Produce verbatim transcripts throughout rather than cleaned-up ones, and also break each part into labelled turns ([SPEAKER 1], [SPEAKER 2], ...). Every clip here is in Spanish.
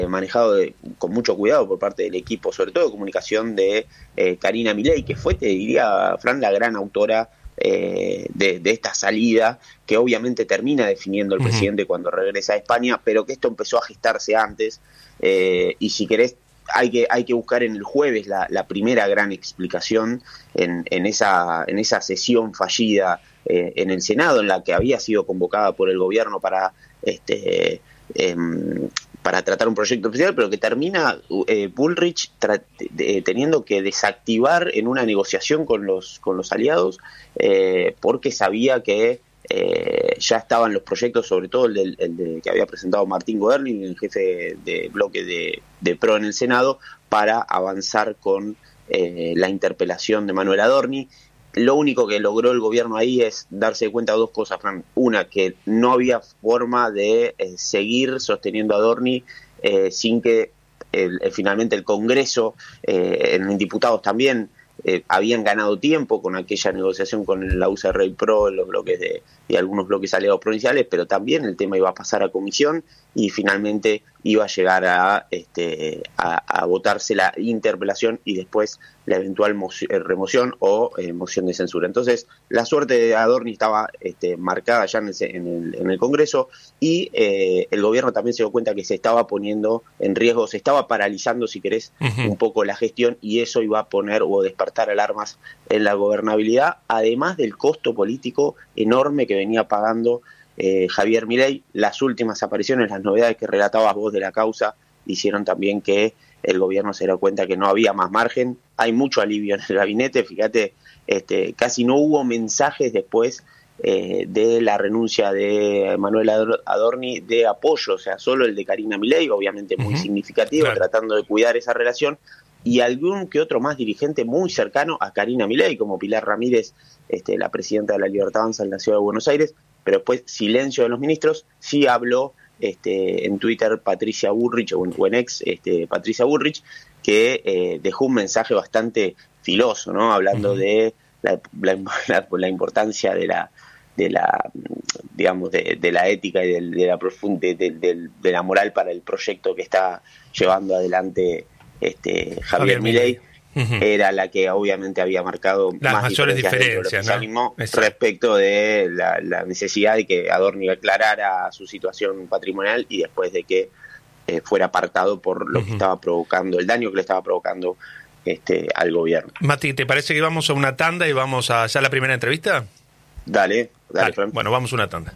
[SPEAKER 1] manejado de, con mucho cuidado por parte del equipo, sobre todo de comunicación de eh, Karina Milei, que fue, te diría, Fran, la gran autora eh, de, de esta salida, que obviamente termina definiendo el uh-huh. presidente cuando regresa a España, pero que esto empezó a gestarse antes, eh, y si querés, hay que, hay que buscar en el jueves la, la primera gran explicación en, en, esa, en esa sesión fallida eh, en el Senado, en la que había sido convocada por el gobierno para... este eh, para tratar un proyecto especial, pero que termina eh, Bullrich tra- de, teniendo que desactivar en una negociación con los con los aliados, eh, porque sabía que eh, ya estaban los proyectos, sobre todo el, del, el de, que había presentado Martín Goerling, el jefe de bloque de, de PRO en el Senado, para avanzar con eh, la interpelación de Manuel Adorni. Lo único que logró el gobierno ahí es darse cuenta de dos cosas, Fran. Una, que no había forma de eh, seguir sosteniendo a Adorni eh, sin que el, el, finalmente el Congreso, eh, en diputados también, eh, habían ganado tiempo con aquella negociación con la U C R y PRO, los bloques de, y algunos bloques aliados provinciales, pero también el tema iba a pasar a comisión y finalmente iba a llegar a, este, a, a votarse la interpelación y después la eventual moción, remoción o eh, moción de censura. Entonces, la suerte de Adorni estaba este, marcada ya en el, en el, en el Congreso, y eh, el gobierno también se dio cuenta que se estaba poniendo en riesgo, se estaba paralizando, si querés, uh-huh. un poco la gestión, y eso iba a poner o despertar alarmas en la gobernabilidad, además del costo político enorme que venía pagando eh, Javier Milei. Las últimas apariciones, las novedades que relatabas vos de la causa, hicieron también que el gobierno se dio cuenta que no había más margen. Hay mucho alivio en el gabinete, fíjate, este, casi no hubo mensajes después eh, de la renuncia de Manuel Adorni de apoyo, o sea, solo el de Karina Milei, obviamente muy uh-huh. significativo, claro. tratando de cuidar esa relación, y algún que otro más dirigente muy cercano a Karina Milei, como Pilar Ramírez, este, la presidenta de la Libertad Avanza en la Ciudad de Buenos Aires, pero después silencio de los ministros. Sí habló Este, en Twitter Patricia Bullrich, o en, o en ex este, Patricia Bullrich, que eh, dejó un mensaje bastante filoso, ¿no? Hablando uh-huh. de la, la, la, la importancia de la, de la digamos, de, de la ética y de, de, la profund- de, de, de, de la moral para el proyecto que está llevando adelante este, Javier, Javier Milei. Uh-huh. Era la que obviamente había marcado
[SPEAKER 2] las
[SPEAKER 1] más
[SPEAKER 2] mayores
[SPEAKER 1] diferencias,
[SPEAKER 2] diferencias,
[SPEAKER 1] ¿no?
[SPEAKER 2] ¿no?
[SPEAKER 1] Respecto de la, la necesidad de que Adorni aclarara su situación patrimonial y después de que eh, fuera apartado por lo uh-huh. que estaba provocando, el daño que le estaba provocando este, al gobierno.
[SPEAKER 2] Mati, ¿te parece que vamos a una tanda y vamos a hacer la primera entrevista?
[SPEAKER 1] Dale, dale,
[SPEAKER 2] dale. Bueno, vamos a una tanda.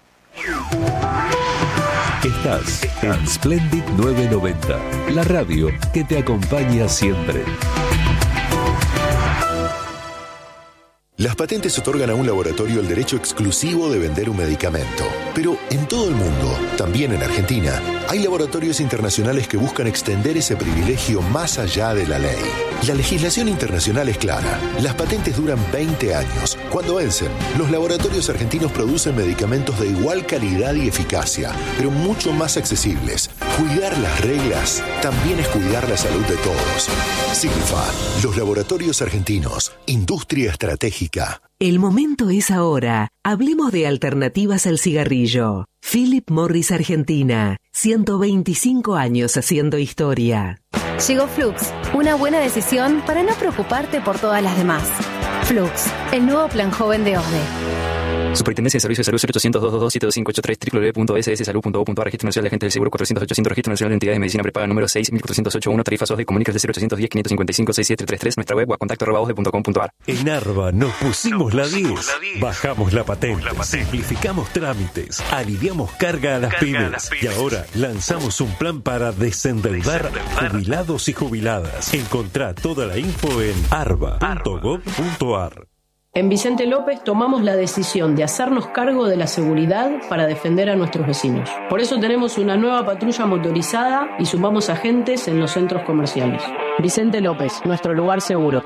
[SPEAKER 3] Estás en Splendid novecientos noventa, la radio que te acompaña siempre.
[SPEAKER 4] Las patentes otorgan a un laboratorio el derecho exclusivo de vender un medicamento. Pero en todo el mundo, también en Argentina, hay laboratorios internacionales que buscan extender ese privilegio más allá de la ley. La legislación internacional es clara. Las patentes duran veinte años. Cuando vencen, los laboratorios argentinos producen medicamentos de igual calidad y eficacia, pero mucho más accesibles. Cuidar las reglas también es cuidar la salud de todos. Sigfa, los laboratorios argentinos, industria estratégica.
[SPEAKER 5] El momento es ahora. Hablemos de alternativas al cigarrillo. Philip Morris Argentina. ciento veinticinco años haciendo historia.
[SPEAKER 6] Llegó Flux, una buena decisión para no preocuparte por todas las demás. Flux, el nuevo plan joven de O S D E.
[SPEAKER 7] Superintendencia de Servicios de Salud cero ochocientos, doscientos veintidós, siete dos cinco ocho tres, doble u doble u doble u punto ese ese salud punto gov punto a r. Registro Nacional de Agentes del Seguro cuatrocientos ochocientos, Registro Nacional de Entidades de Medicina Prepaga número seis mil cuatrocientos ochenta y uno, tarifas O S D E, comunícate cero ochocientos diez, quinientos cincuenta y cinco, sesenta y siete treinta y tres, nuestra web o a contacto arroba osde punto com punto a r.
[SPEAKER 3] En Arba nos pusimos la diez, bajamos la patente, simplificamos trámites, aliviamos carga a las pymes y ahora lanzamos un plan para desendeudar jubilados y jubiladas. Encontrá toda la info en arba punto gov punto a r.
[SPEAKER 8] En Vicente López tomamos la decisión de hacernos cargo de la seguridad para defender a nuestros vecinos. Por eso tenemos una nueva patrulla motorizada y sumamos agentes en los centros comerciales. Vicente López, nuestro lugar seguro.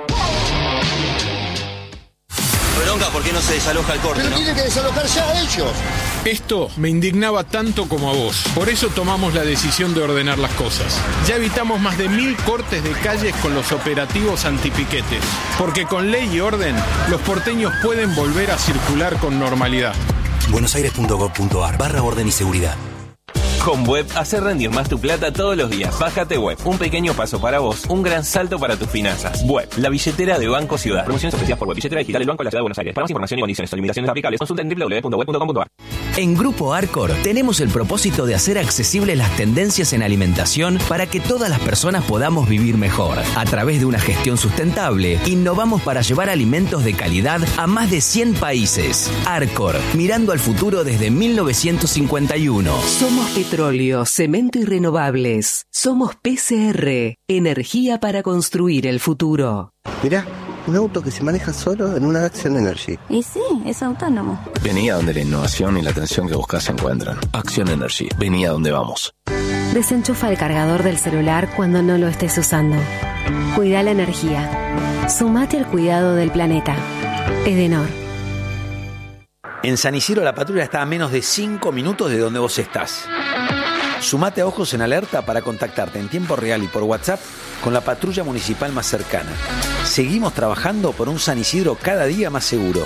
[SPEAKER 9] Bronca, ¿por qué no se desaloja el corte?
[SPEAKER 10] Pero
[SPEAKER 9] ¿no?
[SPEAKER 10] tiene que desalojar ya ellos.
[SPEAKER 11] Esto me indignaba tanto como a vos. Por eso tomamos la decisión de ordenar las cosas. Ya evitamos más de mil cortes de calles con los operativos antipiquetes. Porque con ley y orden, los porteños pueden volver a circular con normalidad.
[SPEAKER 9] buenosaires punto gov punto a r barra orden y seguridad.
[SPEAKER 10] Con Web, hacer rendir más tu plata todos los días. Bájate Web, un pequeño paso para vos, un gran salto para tus finanzas. Web, la billetera de Banco Ciudad. Promociones ofrecidas por Web, billetera digital del Banco de la Ciudad de Buenos Aires. Para más información y condiciones o limitaciones aplicables, consulta en doble u doble u doble u punto web punto com punto a r.
[SPEAKER 12] En Grupo Arcor tenemos el propósito de hacer accesibles las tendencias en alimentación para que todas las personas podamos vivir mejor. A través de una gestión sustentable, innovamos para llevar alimentos de calidad a más de cien países. Arcor, mirando al futuro desde mil novecientos cincuenta y uno.
[SPEAKER 5] Somos petróleo, cemento y renovables. Somos P C R, energía para construir el futuro.
[SPEAKER 13] Mirá, un auto que se maneja solo en una Action Energy.
[SPEAKER 14] Y sí, es autónomo.
[SPEAKER 15] Vení a donde la innovación y la atención que buscas se encuentran. Action Energy, vení a donde vamos.
[SPEAKER 6] Desenchufa el cargador del celular cuando no lo estés usando. Cuida la energía. Sumate al cuidado del planeta. Edenor.
[SPEAKER 16] En San Isidro la patrulla está a menos de cinco minutos de donde vos estás. Sumate a Ojos en Alerta para contactarte en tiempo real y por WhatsApp con la patrulla municipal más cercana. Seguimos trabajando por un San Isidro cada día más seguro.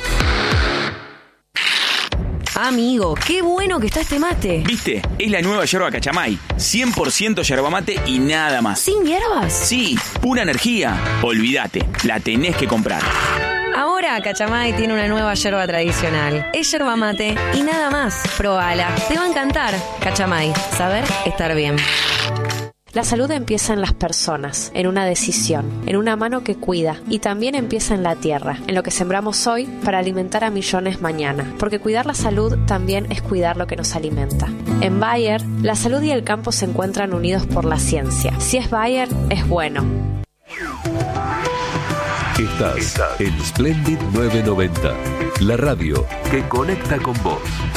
[SPEAKER 17] Amigo, qué bueno que está este mate.
[SPEAKER 18] ¿Viste? Es la nueva yerba Cachamay. cien por ciento yerba mate y nada más.
[SPEAKER 17] ¿Sin hierbas?
[SPEAKER 18] Sí, pura energía. Olvídate, la tenés que comprar.
[SPEAKER 17] Ahora Cachamay tiene una nueva yerba tradicional. Es yerba mate y nada más. Probala, te va a encantar. Cachamay, saber estar bien.
[SPEAKER 19] La salud empieza en las personas, en una decisión, en una mano que cuida, y también empieza en la tierra, en lo que sembramos hoy para alimentar a millones mañana, porque cuidar la salud también es cuidar lo que nos alimenta. En Bayer, la salud y el campo se encuentran unidos por la ciencia. Si es Bayer, es bueno.
[SPEAKER 3] Estás, Estás en Splendid novecientos noventa, la radio que conecta con vos.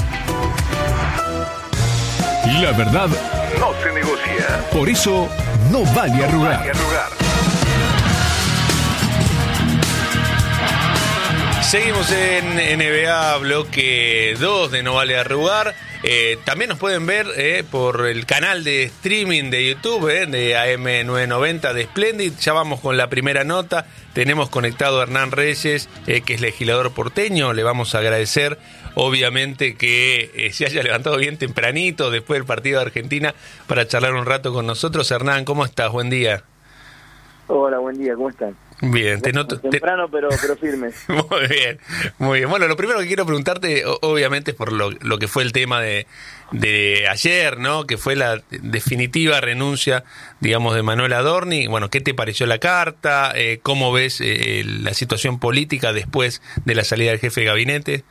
[SPEAKER 20] La verdad no se negocia. Por eso no vale arrugar. No vale arrugar.
[SPEAKER 2] Seguimos en N B A, bloque dos de No Vale Arrugar. Eh, también nos pueden ver eh, por el canal de streaming de YouTube eh, de A M novecientos noventa de Splendid. Ya vamos con la primera nota. Tenemos conectado a Hernán Reyes, eh, que es legislador porteño. Le vamos a agradecer, obviamente, que eh, se haya levantado bien tempranito después del partido de Argentina para charlar un rato con nosotros. Hernán, ¿cómo estás? Buen día.
[SPEAKER 21] Hola, buen día, ¿cómo están?
[SPEAKER 2] Bien, te noto
[SPEAKER 21] temprano, te... pero pero firmes.
[SPEAKER 2] Muy bien, muy bien. Bueno, lo primero que quiero preguntarte, obviamente, es por lo, lo que fue el tema de, de ayer, ¿no? Que fue la definitiva renuncia, digamos, de Manuel Adorni. Bueno, ¿qué te pareció la carta? Eh, ¿Cómo ves eh, la situación política después de la salida del jefe de gabinete?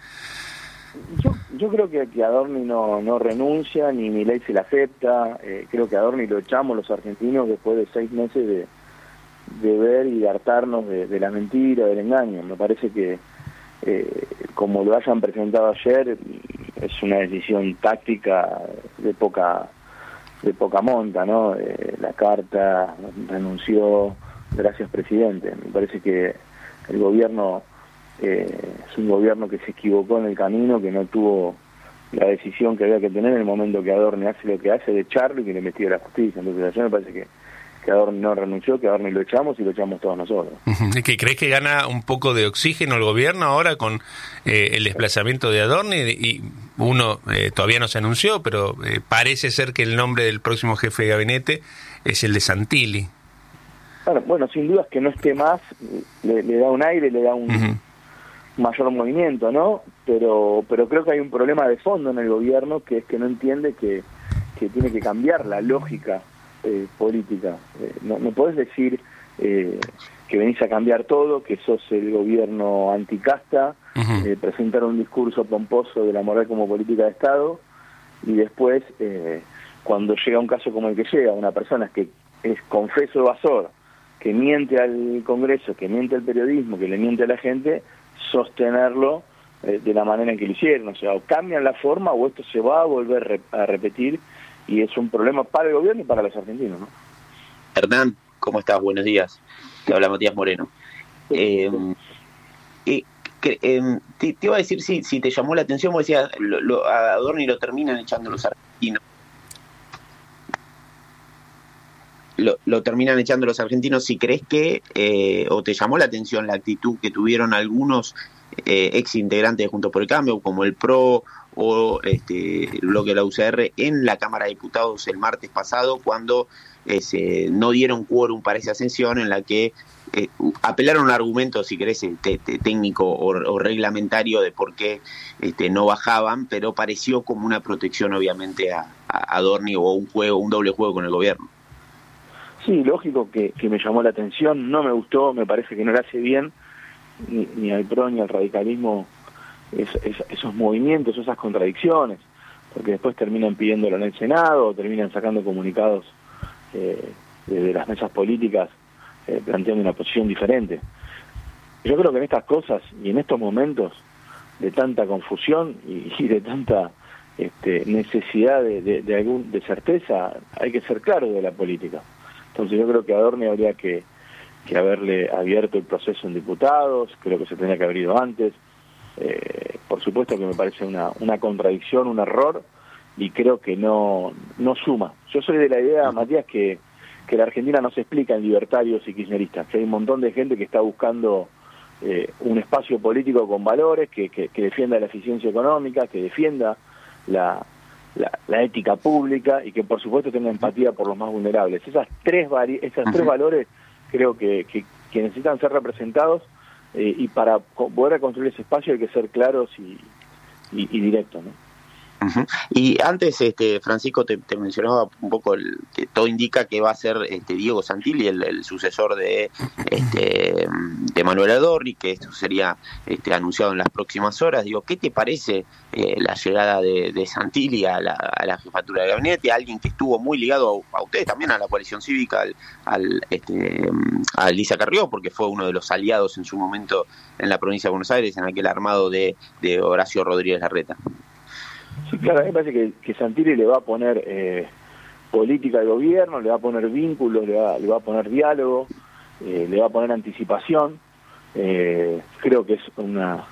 [SPEAKER 21] Yo, yo creo que, que Adorni no, no renuncia, ni Milei se la acepta. Eh, creo que Adorni lo echamos los argentinos después de seis meses de de ver y de hartarnos de, de la mentira, del engaño. Me parece que, eh, como lo hayan presentado ayer, es una decisión táctica de poca de poca monta, ¿no? Eh, la carta renunció, gracias presidente. Me parece que el gobierno eh, es un gobierno que se equivocó en el camino, que no tuvo la decisión que había que tener en el momento que Adorni hace lo que hace, de echarlo y que le investigue la justicia. Entonces ayer me parece que que Adorni no renunció, que Adorni lo echamos y lo echamos todos nosotros.
[SPEAKER 2] ¿Que crees que gana un poco de oxígeno el gobierno ahora con eh, el desplazamiento de Adorni? Y uno eh, todavía no se anunció, pero eh, parece ser que el nombre del próximo jefe de gabinete es el de Santilli.
[SPEAKER 21] Bueno, bueno, sin duda es que no esté más, le, le da un aire, le da un uh-huh. mayor movimiento, ¿no? Pero pero creo que hay un problema de fondo en el gobierno, que es que no entiende que, que tiene que cambiar la lógica Eh, política. Eh, no, no podés decir eh, que venís a cambiar todo, que sos el gobierno anticasta, uh-huh. eh, presentar un discurso pomposo de la moral como política de Estado, y después, eh, cuando llega un caso como el que llega, una persona que es confeso evasor, que miente al Congreso, que miente al periodismo, que le miente a la gente, sostenerlo eh, de la manera en que lo hicieron. O sea, o cambian la forma o esto se va a volver re- a repetir, y es un problema para el gobierno y para los argentinos, ¿no?
[SPEAKER 1] Hernán, ¿cómo estás? Buenos días. Te habla Matías Moreno. Eh, eh, que, eh, te, te iba a decir si, si te llamó la atención, vos decías, lo, lo, a Adorni lo terminan echando los argentinos. Lo, lo terminan echando los argentinos. Si crees que, eh, o te llamó la atención la actitud que tuvieron algunos eh, ex integrantes de Juntos por el Cambio, como el P R O o este, el bloque de la U C R en la Cámara de Diputados el martes pasado, cuando eh, se, no dieron quórum para esa sesión en la que eh, apelaron a un argumento, si querés, te, te, técnico o, o reglamentario de por qué este, no bajaban, pero pareció como una protección obviamente a, a Adorni, o un juego, un doble juego con el gobierno.
[SPEAKER 21] Sí, lógico que, que me llamó la atención, no me gustó, me parece que no le hace bien ni, ni al P R O ni al radicalismo es, es, esos movimientos, esas contradicciones, porque después terminan pidiéndolo en el Senado, o terminan sacando comunicados eh, desde las mesas políticas eh, planteando una posición diferente. Yo creo que en estas cosas y en estos momentos de tanta confusión y, y de tanta este, necesidad de, de, de, algún, de certeza, hay que ser claro de la política. Entonces yo creo que a Adorni habría que, que haberle abierto el proceso en diputados, creo que se tenía que haber ido antes. Eh, por supuesto que me parece una, una contradicción, un error, y creo que no, no suma. Yo soy de la idea, Matías, que, que la Argentina no se explica en libertarios y kirchneristas, que hay un montón de gente que está buscando eh, un espacio político con valores, que, que, que defienda la eficiencia económica, que defienda la... La, la ética pública y que por supuesto tenga empatía por los más vulnerables. Esas tres vari esas tres valores creo que, que, que necesitan ser representados eh, y para poder construir ese espacio hay que ser claros y, y, y directos, ¿no?
[SPEAKER 1] Uh-huh. Y antes, este Francisco, te, te mencionaba un poco el, que todo indica que va a ser este Diego Santilli el, el sucesor de este de Manuel Adorni, que esto sería este, anunciado en las próximas horas. Digo, ¿qué te parece eh, la llegada de, de Santilli a la, a la jefatura de gabinete? Alguien que estuvo muy ligado a, a ustedes también, a la coalición cívica, al, al este a Elisa Carrió, porque fue uno de los aliados en su momento en la provincia de Buenos Aires, en aquel armado de, de Horacio Rodríguez Larreta.
[SPEAKER 21] Sí, claro, a mí me parece que, que Santilli le va a poner eh, política de gobierno, le va a poner vínculos, le va, le va a poner diálogo, eh, le va a poner anticipación. Eh, creo que es una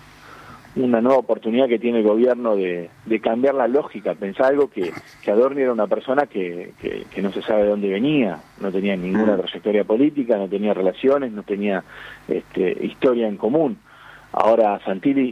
[SPEAKER 21] una nueva oportunidad que tiene el gobierno de, de cambiar la lógica, pensar algo que, que Adorni era una persona que, que, que no se sabe de dónde venía, no tenía ninguna trayectoria política, no tenía relaciones, no tenía este, historia en común. Ahora Santilli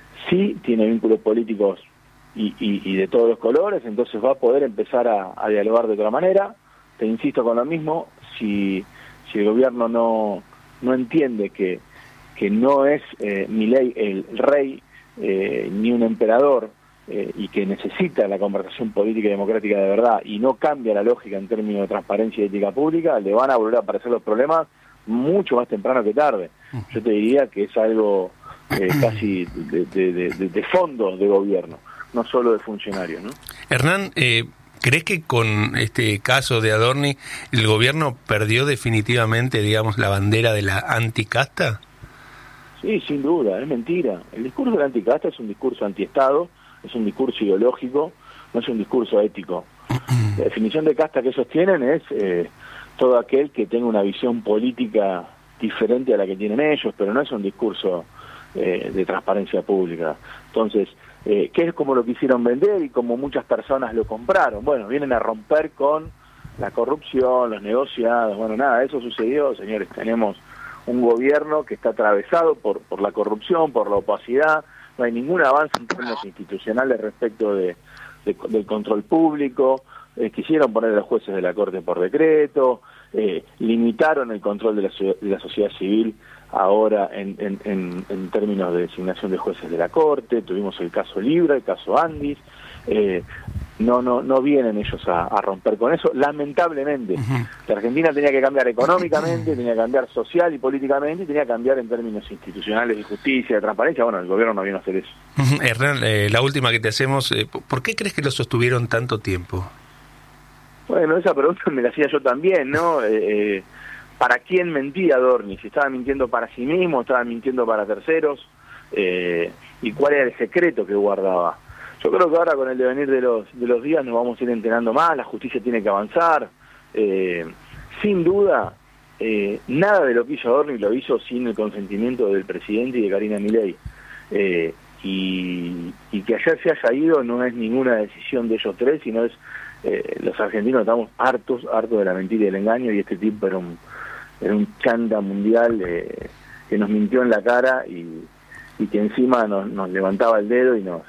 [SPEAKER 21] sí tiene vínculos políticos Y, y, y de todos los colores, entonces va a poder empezar a, a dialogar de otra manera. Te insisto con lo mismo, si, si el gobierno no, no entiende que, que no es eh, Milei el rey eh, ni un emperador eh, y que necesita la conversación política y democrática de verdad y no cambia la lógica en términos de transparencia y ética pública, le van a volver a aparecer los problemas mucho más temprano que tarde. Yo te diría que es algo eh, casi de, de, de, de fondo de gobierno, no solo de funcionarios, ¿no?
[SPEAKER 2] Hernán, eh, ¿crees que con este caso de Adorni el gobierno perdió definitivamente, digamos, la bandera de la anticasta?
[SPEAKER 21] Sí, sin duda, es mentira. El discurso de la anticasta es un discurso antiestado, es un discurso ideológico, no es un discurso ético. La definición de casta que ellos tienen es eh, todo aquel que tenga una visión política diferente a la que tienen ellos, pero no es un discurso eh, de transparencia pública. Entonces, Eh, que es como lo quisieron vender y como muchas personas lo compraron. Bueno, vienen a romper con la corrupción, los negociados. Bueno, nada, eso sucedió, señores. Tenemos un gobierno que está atravesado por, por la corrupción, por la opacidad. No hay ningún avance en términos institucionales respecto de, de, del control público. Eh, quisieron poner a los jueces de la Corte por decreto, eh, limitaron el control de la, de la sociedad civil ahora en, en, en, en términos de designación de jueces de la Corte. Tuvimos el caso Libra, el caso Andis. Eh, no no no vienen ellos a, a romper con eso, lamentablemente. Uh-huh. La Argentina tenía que cambiar económicamente, tenía que cambiar social y políticamente, y tenía que cambiar en términos institucionales de justicia, de transparencia. Bueno, el gobierno no vino a hacer eso.
[SPEAKER 2] Uh-huh. Hernán, eh, la última que te hacemos, eh, ¿por qué crees que lo sostuvieron tanto tiempo?
[SPEAKER 21] Bueno, esa pregunta me la hacía yo también, ¿no? Eh, eh, ¿Para quién mentía Adorni? Si estaba mintiendo para sí mismo, estaba mintiendo para terceros, eh, y cuál era el secreto que guardaba. Yo creo que ahora con el devenir de los de los días nos vamos a ir enterando más, la justicia tiene que avanzar. Eh, sin duda, eh, nada de lo que hizo Adorni lo hizo sin el consentimiento del presidente y de Karina Milei. Eh, y, y que ayer se haya ido no es ninguna decisión de ellos tres, sino es eh, los argentinos estamos hartos, hartos de la mentira y del engaño, y este tipo era un, era un chanta mundial eh, que nos mintió en la cara y, y que encima nos, nos levantaba el dedo y nos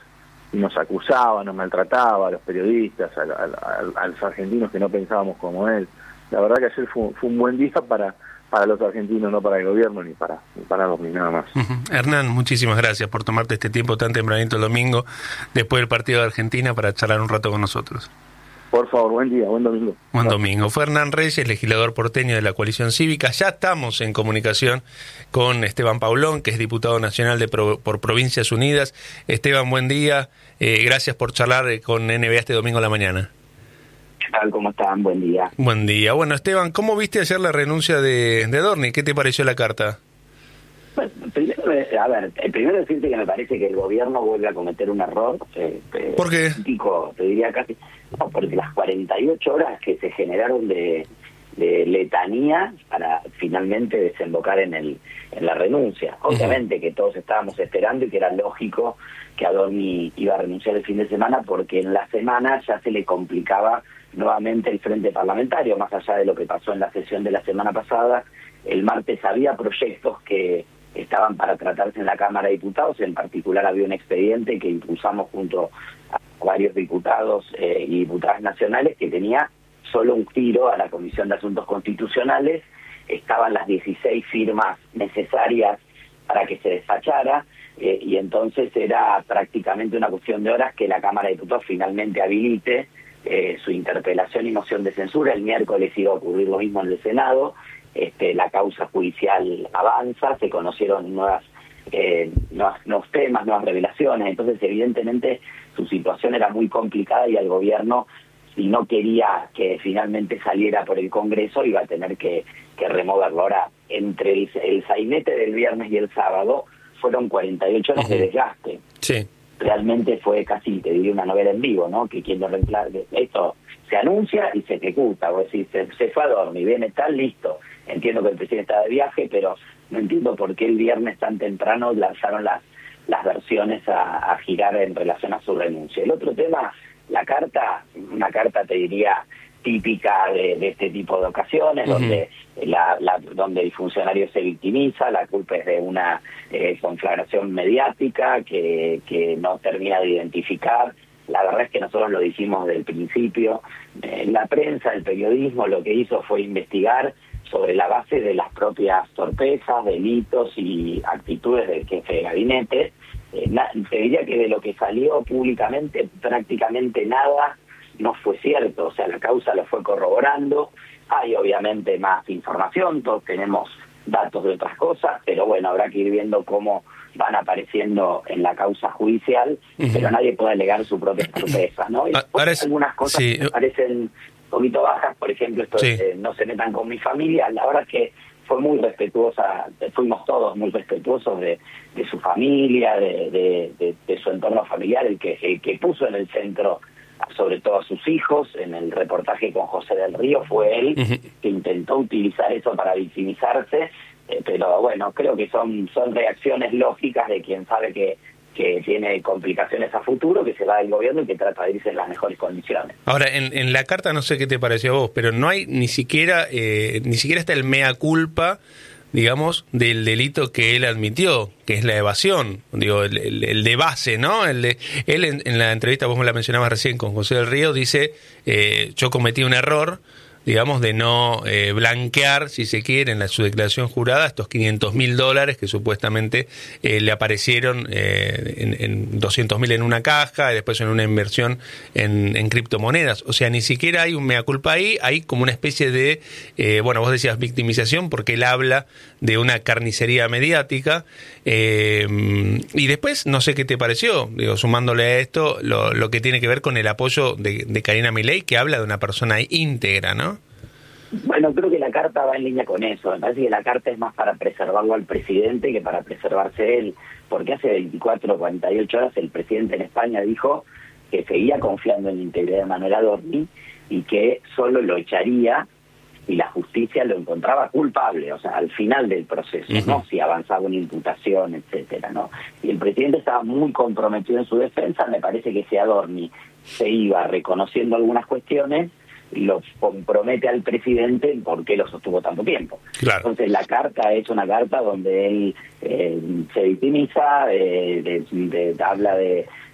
[SPEAKER 21] y nos acusaba, nos maltrataba a los periodistas, a, a, a, a los argentinos que no pensábamos como él. La verdad que ayer fue, fue un buen día para para los argentinos, no para el gobierno ni para ni para los ni nada más.
[SPEAKER 2] Uh-huh. Hernán, muchísimas gracias por tomarte este tiempo tan tempranito el domingo, después del partido de Argentina, para charlar un rato con nosotros.
[SPEAKER 21] Por favor, buen día, buen domingo.
[SPEAKER 2] Buen domingo. Fue Hernán Reyes, legislador porteño de la Coalición Cívica. Ya estamos en comunicación con Esteban Paulón, que es diputado nacional de Pro, por Provincias Unidas. Esteban, buen día. Eh, gracias por charlar con N B A este domingo a la mañana.
[SPEAKER 14] ¿Qué tal? ¿Cómo están? Buen día.
[SPEAKER 2] Buen día. Bueno, Esteban, ¿cómo viste ayer la renuncia de, de Adorni? ¿Qué te pareció la carta?
[SPEAKER 14] Bueno, primero, a ver, primero decirte que me parece que el gobierno vuelve a cometer un error. Eh,
[SPEAKER 2] ¿Por qué?
[SPEAKER 14] Típico, te diría casi... No, porque las cuarenta y ocho horas que se generaron de, de letanía para finalmente desembocar en el en la renuncia. Obviamente uh-huh. que todos estábamos esperando y que era lógico que Adorni iba a renunciar el fin de semana, porque en la semana ya se le complicaba nuevamente el frente parlamentario, más allá de lo que pasó en la sesión de la semana pasada. El martes había proyectos que estaban para tratarse en la Cámara de Diputados, en particular había un expediente que impulsamos junto a varios diputados eh, y diputadas nacionales que tenía solo un giro a la Comisión de Asuntos Constitucionales. Estaban las dieciséis firmas necesarias para que se despachara, eh, y entonces era prácticamente una cuestión de horas que la Cámara de Diputados finalmente habilite eh, su interpelación y moción de censura. El miércoles iba a ocurrir lo mismo en el Senado. Este, la causa judicial avanza, se conocieron nuevas, eh, nuevas, nuevos temas, nuevas revelaciones, entonces evidentemente su situación era muy complicada y el gobierno, si no quería que finalmente saliera por el Congreso, iba a tener que, que removerlo. Ahora, entre el, el sainete del viernes y el sábado fueron cuarenta y ocho horas uh-huh. de desgaste.
[SPEAKER 2] Sí.
[SPEAKER 14] Realmente fue casi, te diría, una novela en vivo, ¿no? Que quien lo reemplaza, esto se anuncia y se ejecuta, o decir, se, se fue a dormir, viene tal, listo. Entiendo que el presidente estaba de viaje, pero no entiendo por qué el viernes tan temprano lanzaron las las versiones a, a girar en relación a su renuncia. El otro tema, la carta, una carta te diría típica de, de este tipo de ocasiones, uh-huh. donde la, la donde el funcionario se victimiza, la culpa es de una eh, conflagración mediática que, que no termina de identificar. La verdad es que nosotros lo dijimos desde el principio. Eh, la prensa, el periodismo, lo que hizo fue investigar sobre la base de las propias torpezas, delitos y actitudes del jefe de gabinete. Eh, na, te diría que de lo que salió públicamente prácticamente nada no fue cierto, o sea, la causa lo fue corroborando. Hay obviamente más información, todos tenemos datos de otras cosas, pero bueno, habrá que ir viendo cómo van apareciendo en la causa judicial, uh-huh. pero nadie puede alegar su propia torpeza, ¿no? Y
[SPEAKER 2] Ahora es,
[SPEAKER 14] algunas cosas
[SPEAKER 2] sí.
[SPEAKER 14] me parecen un poquito bajas, por ejemplo, esto
[SPEAKER 2] sí.
[SPEAKER 14] de no se metan con mi familia. La verdad es que fue muy respetuosa, fuimos todos muy respetuosos de, de su familia, de, de, de, de su entorno familiar, el que, el que puso en el centro sobre todo a sus hijos. En el reportaje con José del Río fue él uh-huh. que intentó utilizar eso para victimizarse, eh, pero bueno, creo que son, son reacciones lógicas de quien sabe que que tiene complicaciones a futuro, que se va del gobierno y que trata de irse en las mejores condiciones.
[SPEAKER 2] Ahora, en, en la carta no sé qué te pareció a vos, pero no hay ni siquiera eh, ni siquiera está el mea culpa, digamos, del delito que él admitió, que es la evasión, digo, el, el, el de base, ¿no? El de, él en, en la entrevista, vos me la mencionabas recién con José del Río, dice, eh, yo cometí un error, digamos, de no eh, blanquear, si se quiere, en la, su declaración jurada, estos quinientos mil dólares que supuestamente eh, le aparecieron eh, en, en doscientos mil en una caja y después en una inversión en, en criptomonedas. O sea, ni siquiera hay un mea culpa ahí, hay como una especie de, eh, bueno, vos decías victimización, porque él habla de una carnicería mediática. Eh, y después, no sé qué te pareció, digo, sumándole a esto, lo, lo que tiene que ver con el apoyo de, de Karina Milei, que habla de una persona íntegra, ¿no?
[SPEAKER 14] Bueno, creo que la carta va en línea con eso. Me parece que la carta es más para preservarlo al presidente que para preservarse él, porque hace veinticuatro o cuarenta y ocho horas el presidente en España dijo que seguía confiando en la integridad de Manuel Adorni y que solo lo echaría si la justicia lo encontraba culpable, o sea, al final del proceso, uh-huh. ¿no? Si avanzaba una imputación, etcétera, ¿no? Y el presidente estaba muy comprometido en su defensa. Me parece que si Adorni se iba reconociendo algunas cuestiones, lo compromete al presidente en por qué lo sostuvo tanto tiempo. Claro. Entonces la carta es una carta donde él eh, se victimiza, eh, de, de, habla de,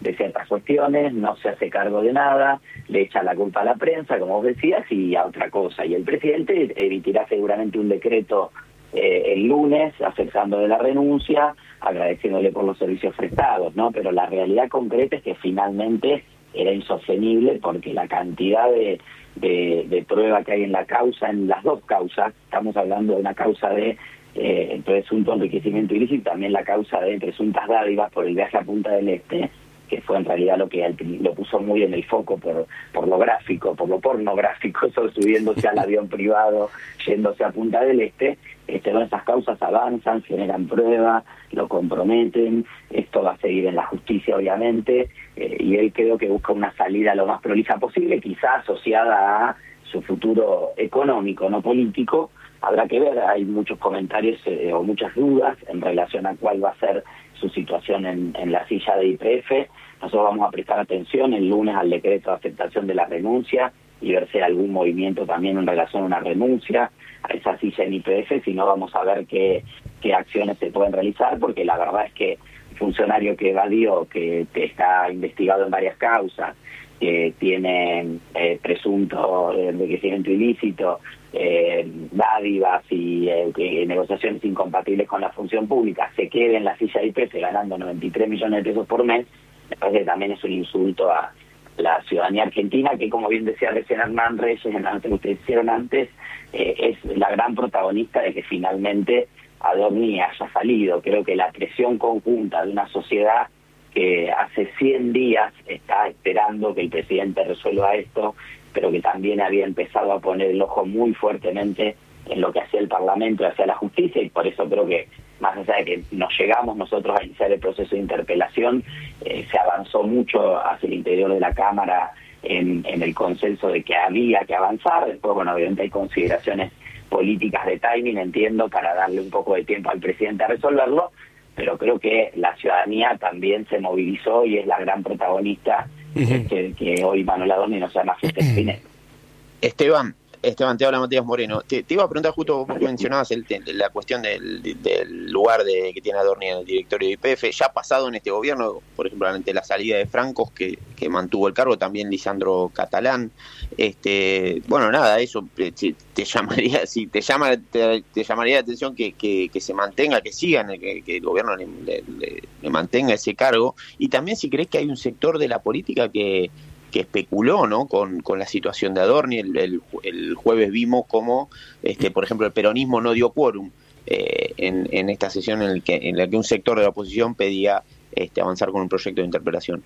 [SPEAKER 14] de ciertas cuestiones, no se hace cargo de nada, le echa la culpa a la prensa, como vos decías, y a otra cosa. Y el presidente emitirá seguramente un decreto eh, el lunes, aceptando de la renuncia, agradeciéndole por los servicios prestados, ¿no? Pero la realidad concreta es que finalmente era insostenible porque la cantidad de, de, de prueba que hay en la causa, en las dos causas, estamos hablando de una causa de eh, presunto enriquecimiento ilícito, también la causa de presuntas dádivas por el viaje a Punta del Este, que fue en realidad lo que lo puso muy en el foco por por lo gráfico, por lo pornográfico, eso subiéndose al avión privado, yéndose a Punta del Este. Este, bueno, esas causas avanzan, generan pruebas, lo comprometen, esto va a seguir en la justicia obviamente, eh, y él creo que busca una salida lo más prolija posible, quizá asociada a su futuro económico, no político. Habrá que ver, hay muchos comentarios eh, o muchas dudas en relación a cuál va a ser su situación en, en la silla de Y P F. Nosotros vamos a prestar atención el lunes al decreto de aceptación de la renuncia y ver si hay algún movimiento también en relación a una renuncia a esa silla en Y P F, si no vamos a ver qué, qué acciones se pueden realizar, porque la verdad es que un funcionario que evadió, que, que está investigado en varias causas, que tiene eh, presunto enriquecimiento ilícito, eh, dádivas y eh, que, negociaciones incompatibles con la función pública, se quede en la silla de Y P F ganando noventa y tres millones de pesos por mes, me parece que también es un insulto a la ciudadanía argentina, que como bien decía recién Hernán Reyes, en la nota que ustedes hicieron antes, eh, es la gran protagonista de que finalmente Adorni haya salido. Creo que la presión conjunta de una sociedad que hace cien días está esperando que el presidente resuelva esto, pero que también había empezado a poner el ojo muy fuertemente en lo que hacía el Parlamento y hacia la justicia, y por eso creo que, más allá de que nos llegamos nosotros a iniciar el proceso de interpelación, eh, se avanzó mucho hacia el interior de la Cámara en, en el consenso de que había que avanzar. Después, bueno, obviamente hay consideraciones políticas de timing, entiendo, para darle un poco de tiempo al presidente a resolverlo, pero creo que la ciudadanía también se movilizó y es la gran protagonista uh-huh. que, que hoy Manuel Adorni no sea más que Spinetta.
[SPEAKER 1] Esteban, Esteban, te habla Matías Moreno. Te, te iba a preguntar justo, vos mencionabas el, la cuestión del, del lugar de, que tiene Adorni en el directorio de Y P F. Ya ha pasado en este gobierno, por ejemplo, ante la salida de Francos, que, que mantuvo el cargo, también Lisandro Catalán. Este, bueno, nada, eso te, te llamaría, si te llama, te, te llamaría la atención que, que, que se mantenga, que sigan, que, que el gobierno le, le, le mantenga ese cargo. Y también si crees que hay un sector de la política que que especuló, ¿no?, con, con la situación de Adorni. El, el, el jueves vimos cómo, este, por ejemplo, el peronismo no dio quórum eh, en, en esta sesión en, el que, en la que un sector de la oposición pedía este, avanzar con un proyecto de interpelación.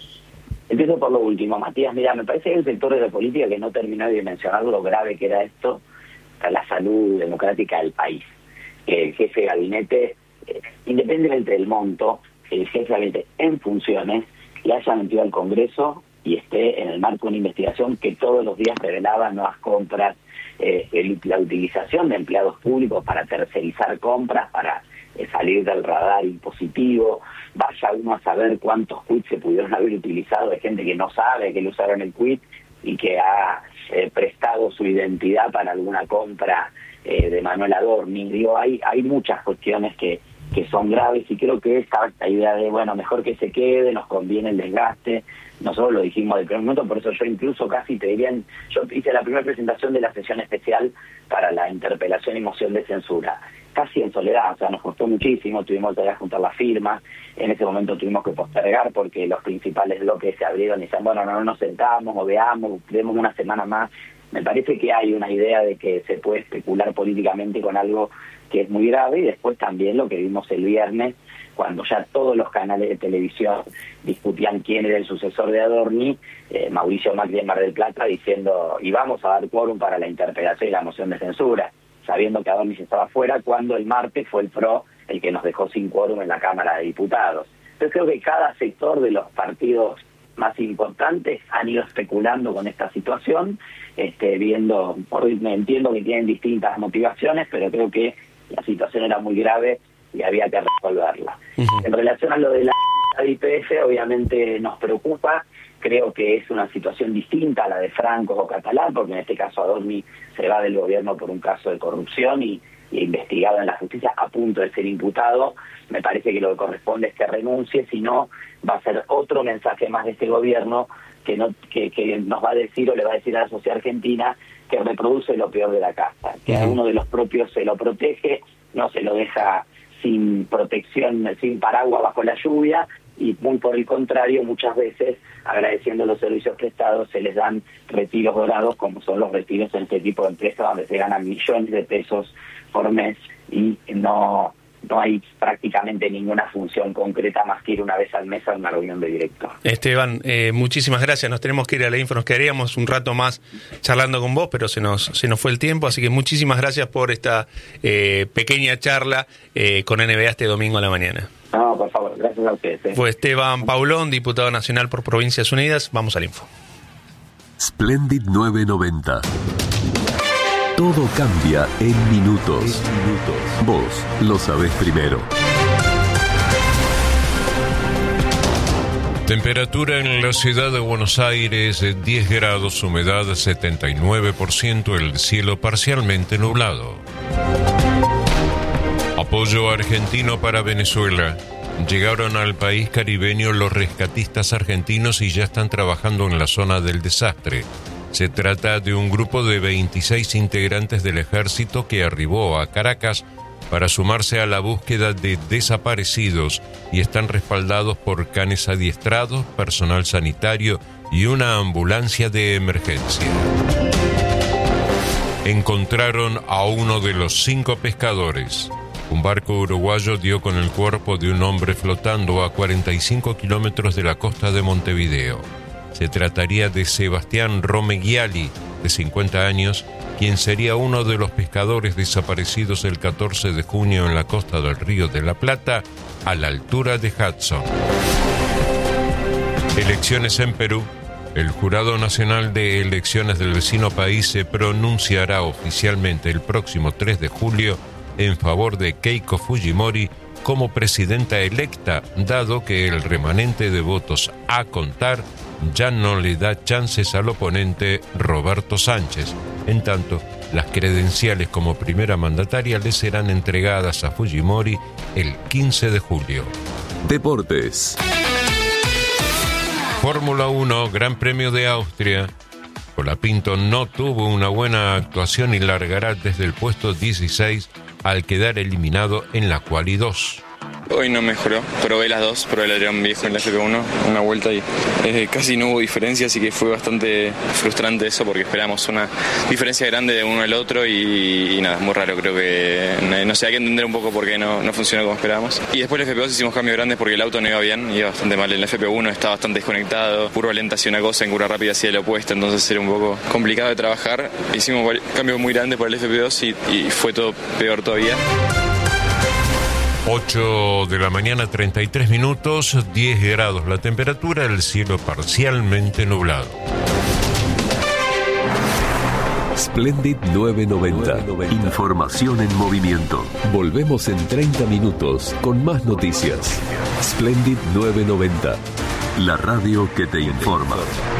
[SPEAKER 14] Empiezo por lo último, Matías. Mira, me parece que hay un sector de la política que no terminó de dimensionar lo grave que era esto para la salud democrática del país. Que el jefe de gabinete, eh, independientemente del monto, el jefe de gabinete en funciones le haya metido al Congreso y esté en el marco de una investigación que todos los días revelaba nuevas compras, eh, el, la utilización de empleados públicos para tercerizar compras, para eh, salir del radar impositivo. Vaya uno a saber cuántos quits se pudieron haber utilizado de gente que no sabe que le usaron el quit y que ha eh, prestado su identidad para alguna compra eh, de Manuel Adorni. Digo, hay, hay muchas cuestiones que que son graves, y creo que esta, esta idea de, bueno, mejor que se quede, nos conviene el desgaste, nosotros lo dijimos del primer momento, por eso yo incluso casi te diría, yo hice la primera presentación de la sesión especial para la interpelación y moción de censura, casi en soledad, o sea, nos costó muchísimo, tuvimos que juntar las firmas, en ese momento tuvimos que postergar porque los principales bloques se abrieron y decían, bueno, no, no nos sentamos, o veamos, demos una semana más. Me parece que hay una idea de que se puede especular políticamente con algo que es muy grave, y después también lo que vimos el viernes, cuando ya todos los canales de televisión discutían quién era el sucesor de Adorni, eh, Mauricio Macri en Mar del Plata diciendo, y vamos a dar quórum para la interpelación y la moción de censura, sabiendo que Adorni se estaba fuera, cuando el martes fue el P R O el que nos dejó sin quórum en la Cámara de Diputados. Entonces creo que cada sector de los partidos más importantes han ido especulando con esta situación, este, viendo, por, entiendo que tienen distintas motivaciones, pero creo que la situación era muy grave y había que resolverla. Uh-huh. En relación a lo de la I P F, obviamente nos preocupa, creo que es una situación distinta a la de Francos o Catalán, porque en este caso Adorni se va del gobierno por un caso de corrupción y investigado en la justicia a punto de ser imputado, me parece que lo que corresponde es que renuncie, si no va a ser otro mensaje más de este gobierno que no que, que nos va a decir o le va a decir a la sociedad argentina que reproduce lo peor de la casa, que a uno de los propios se lo protege, no se lo deja sin protección, sin paraguas bajo la lluvia, y muy por el contrario, muchas veces, agradeciendo los servicios prestados, se les dan retiros dorados, como son los retiros en este tipo de empresas, donde se ganan millones de pesos por mes y no... no hay prácticamente ninguna función concreta más que ir una vez al mes a una reunión de director.
[SPEAKER 2] Esteban, eh, muchísimas gracias. Nos tenemos que ir a la info, nos quedaríamos un rato más charlando con vos, pero se nos se nos fue el tiempo, así que muchísimas gracias por esta eh, pequeña charla eh, con N B A este domingo a la mañana.
[SPEAKER 14] No, por favor, gracias a ustedes. Eh.
[SPEAKER 2] Fue Esteban Paulón, diputado nacional por Provincias Unidas. Vamos al info.
[SPEAKER 3] Splendid nueve noventa. Todo cambia en minutos. Vos lo sabés primero.
[SPEAKER 4] Temperatura en la ciudad de Buenos Aires, diez grados, humedad setenta y nueve por ciento, el cielo parcialmente nublado. Apoyo argentino para Venezuela. Llegaron al país caribeño los rescatistas argentinos y ya están trabajando en la zona del desastre. Se trata de un grupo de veintiséis integrantes del ejército que arribó a Caracas para sumarse a la búsqueda de desaparecidos y están respaldados por canes adiestrados, personal sanitario y una ambulancia de emergencia. Encontraron a uno de los cinco pescadores. Un barco uruguayo dio con el cuerpo de un hombre flotando a cuarenta y cinco kilómetros de la costa de Montevideo. Se trataría de Sebastián Romeghiali, de cincuenta años, quien sería uno de los pescadores desaparecidos el catorce de junio en la costa del Río de la Plata, a la altura de Hudson. Elecciones en Perú. El Jurado Nacional de Elecciones del vecino país se pronunciará oficialmente el próximo tres de julio en favor de Keiko Fujimori como presidenta electa, dado que el remanente de votos a contar ya no le da chances al oponente Roberto Sánchez. En tanto, las credenciales como primera mandataria le serán entregadas a Fujimori el quince de julio.
[SPEAKER 3] Deportes.
[SPEAKER 4] Fórmula uno, Gran Premio de Austria. Colapinto no tuvo una buena actuación y largará desde el puesto dieciséis al quedar eliminado en la quali dos.
[SPEAKER 22] Hoy no mejoró, probé las dos, probé el Adrián Viejo en la F P uno, una vuelta y eh, casi no hubo diferencia, así que fue bastante frustrante eso porque esperamos una diferencia grande de uno al otro y, y nada, muy raro, creo que no, no sé, hay que entender un poco por qué no, no funcionó como esperábamos. Y después en la F P dos hicimos cambios grandes porque el auto no iba bien, iba bastante mal, en la F P uno estaba bastante desconectado, curva lenta hacía una cosa, en curva rápida hacía la opuesta, entonces era un poco complicado de trabajar. Hicimos cambios muy grandes para el F P dos y, y fue todo peor todavía.
[SPEAKER 4] ocho de la mañana, treinta y tres minutos, diez grados la temperatura, el cielo parcialmente nublado.
[SPEAKER 3] Splendid nueve noventa. Información en movimiento. Volvemos en treinta minutos con más noticias. Splendid nueve noventa. La radio que te informa.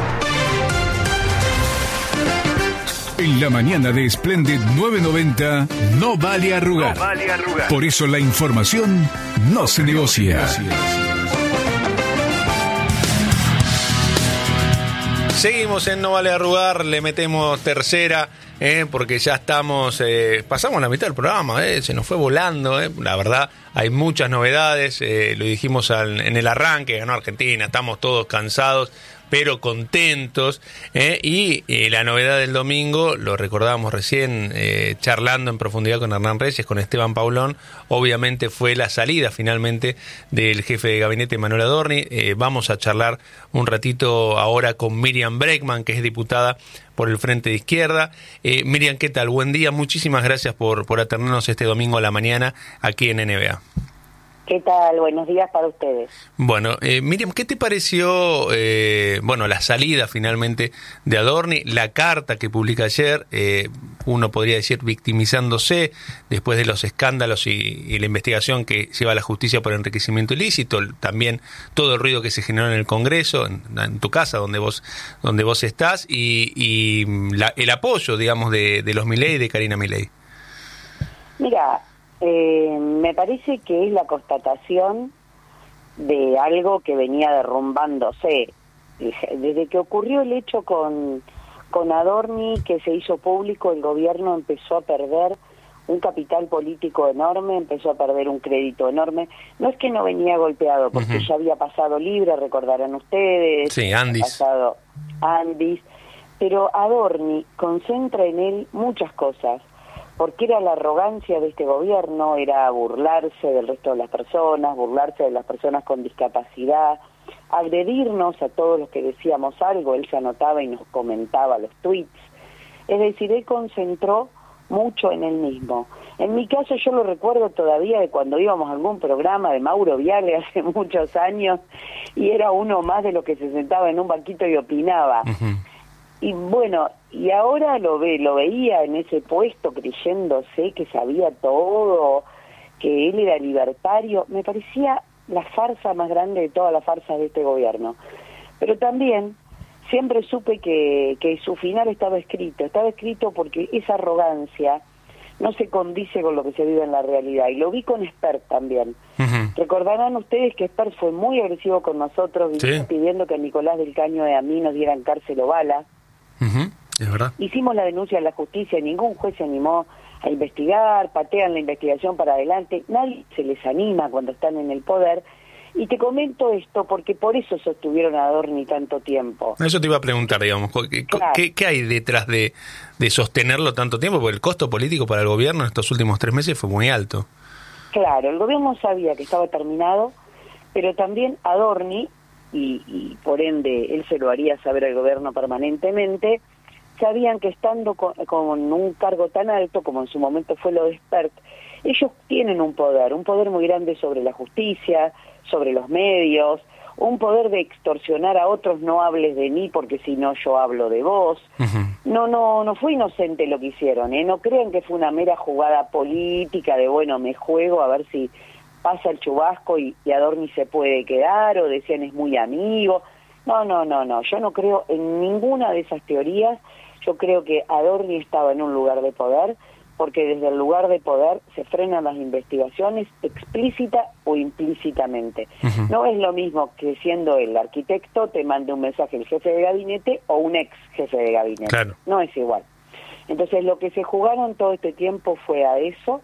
[SPEAKER 20] En la mañana de Splendid nueve noventa no vale arrugar. No vale arrugar. Por eso la información no se negocia.
[SPEAKER 2] Seguimos en No Vale Arrugar, le metemos tercera, eh, porque ya estamos, eh, pasamos la mitad del programa, eh, se nos fue volando, eh, la verdad, hay muchas novedades, eh, lo dijimos al, en el arranque, ganó Argentina, estamos todos cansados, pero contentos, eh, y eh, la novedad del domingo, lo recordábamos recién, eh, charlando en profundidad con Hernán Reyes, con Esteban Paulón, obviamente fue la salida finalmente del jefe de gabinete Manuel Adorni. Eh, vamos a charlar un ratito ahora con Miriam Bregman, que es diputada por el Frente de Izquierda. Eh, Miriam, ¿qué tal? Buen día, muchísimas gracias por, por atendernos este domingo a la mañana aquí en N B A.
[SPEAKER 23] ¿Qué tal? Buenos días para ustedes.
[SPEAKER 2] Bueno, eh, Miriam, ¿qué te pareció, eh, bueno, la salida finalmente de Adorni, la carta que publica ayer, eh, uno podría decir victimizándose después de los escándalos y, y la investigación que lleva a la justicia por enriquecimiento ilícito, también todo el ruido que se generó en el Congreso, en, en tu casa donde vos donde vos estás, y, y la, el apoyo, digamos, de, de los Milei y de Karina Milei?
[SPEAKER 23] Mira, eh, me parece que es la constatación de algo que venía derrumbándose. Desde que ocurrió el hecho con, con Adorni, que se hizo público, el gobierno empezó a perder un capital político enorme, empezó a perder un crédito enorme. No es que no venía golpeado, porque uh-huh. ya había pasado Libre, recordarán ustedes.
[SPEAKER 2] Sí, Andis.
[SPEAKER 23] Pasado Andis. Pero Adorni concentra en él muchas cosas, porque era la arrogancia de este gobierno, era burlarse del resto de las personas, burlarse de las personas con discapacidad, agredirnos a todos los que decíamos algo. Él se anotaba y nos comentaba los tweets. Es decir, él concentró mucho en él mismo. En mi caso yo lo recuerdo todavía de cuando íbamos a algún programa de Mauro Viale hace muchos años, y era uno más de los que se sentaba en un banquito y opinaba. Uh-huh. Y bueno, y ahora lo ve, lo veía en ese puesto creyéndose que sabía todo, que él era libertario. Me parecía la farsa más grande de todas las farsas de este gobierno. Pero también siempre supe que, que su final estaba escrito, estaba escrito porque esa arrogancia no se condice con lo que se vive en la realidad. Y lo vi con Espert también. Uh-huh. Recordarán ustedes que Espert fue muy agresivo con nosotros, ¿sí?, pidiendo que a Nicolás del Caño y a mí nos dieran cárcel o bala.
[SPEAKER 2] Uh-huh. Es verdad.
[SPEAKER 23] Hicimos la denuncia a la justicia, ningún juez se animó a investigar, patean la investigación para adelante, nadie se les anima cuando están en el poder. Y te comento esto porque por eso sostuvieron a Adorni tanto tiempo.
[SPEAKER 2] Eso te iba a preguntar, digamos, ¿qué, claro. ¿qué, qué hay detrás de, de sostenerlo tanto tiempo? Porque el costo político para el gobierno en estos últimos tres meses fue muy alto.
[SPEAKER 23] Claro, el gobierno sabía que estaba terminado, pero también Adorni, y, y por ende él se lo haría saber al gobierno permanentemente, sabían que estando con, con un cargo tan alto como en su momento fue lo de Espert, ellos tienen un poder, un poder muy grande sobre la justicia, sobre los medios, un poder de extorsionar a otros, no hables de mí porque si no yo hablo de vos. Uh-huh. No, no, no fue inocente lo que hicieron, ¿eh? No crean que fue una mera jugada política de bueno, me juego a ver si pasa el chubasco y, y Adorni se puede quedar, o decían es muy amigo. No, no, no, no, yo no creo en ninguna de esas teorías. Yo creo que Adorni estaba en un lugar de poder, porque desde el lugar de poder se frenan las investigaciones explícita o implícitamente. Uh-huh. No es lo mismo que siendo el arquitecto te mande un mensaje el jefe de gabinete o un ex jefe de gabinete. Claro. No es igual. Entonces lo que se jugaron todo este tiempo fue a eso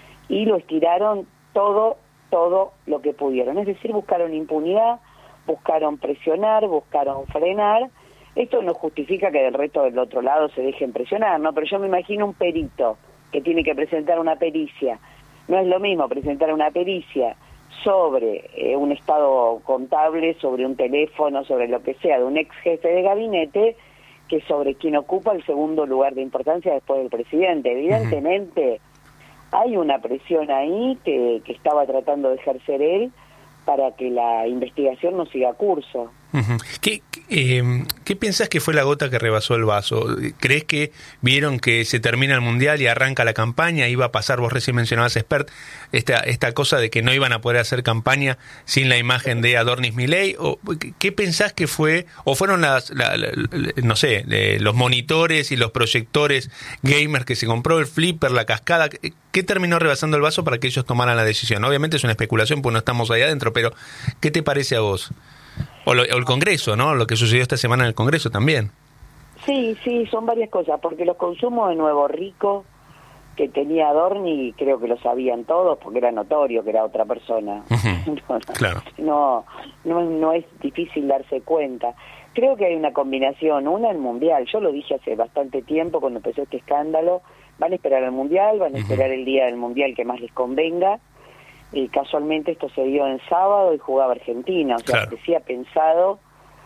[SPEAKER 23] y lo estiraron todo, todo lo que pudieron. Es decir, buscaron impunidad, buscaron presionar, buscaron frenar. Esto no justifica que del resto del otro lado se dejen presionar, ¿no? Pero yo me imagino un perito que tiene que presentar una pericia. No es lo mismo presentar una pericia sobre eh, un estado contable, sobre un teléfono, sobre lo que sea, de un ex jefe de gabinete, que sobre quien ocupa el segundo lugar de importancia después del presidente. Evidentemente uh-huh. hay una presión ahí que, que estaba tratando de ejercer él para que la investigación no siga curso.
[SPEAKER 2] Uh-huh. ¿Qué, eh, ¿Qué pensás que fue la gota que rebasó el vaso? ¿Crees que vieron que se termina el Mundial y arranca la campaña? Iba a pasar, vos recién mencionabas, Espert, esta, esta cosa de que no iban a poder hacer campaña sin la imagen de Adornis Milei. ¿O qué pensás que fue? ¿O fueron las, la, la, la, no sé, los monitores y los proyectores gamers que se compró, el flipper, la cascada? ¿Qué terminó rebasando el vaso para que ellos tomaran la decisión? Obviamente es una especulación, pues no estamos ahí adentro, pero ¿qué te parece a vos? O, lo, o el Congreso, ¿no? Lo que sucedió esta semana en el Congreso también.
[SPEAKER 23] Sí, sí, son varias cosas, porque los consumos de Nuevo Rico que tenía Adorni, creo que lo sabían todos, porque era notorio que era otra persona. Uh-huh. no,
[SPEAKER 2] claro.
[SPEAKER 23] no, no, no es difícil darse cuenta. Creo que hay una combinación, una el Mundial, yo lo dije hace bastante tiempo cuando empezó este escándalo, van a esperar el Mundial, van a esperar uh-huh. el día del Mundial que más les convenga. Y casualmente esto se dio en sábado y jugaba Argentina, o sea, claro. que sí ha pensado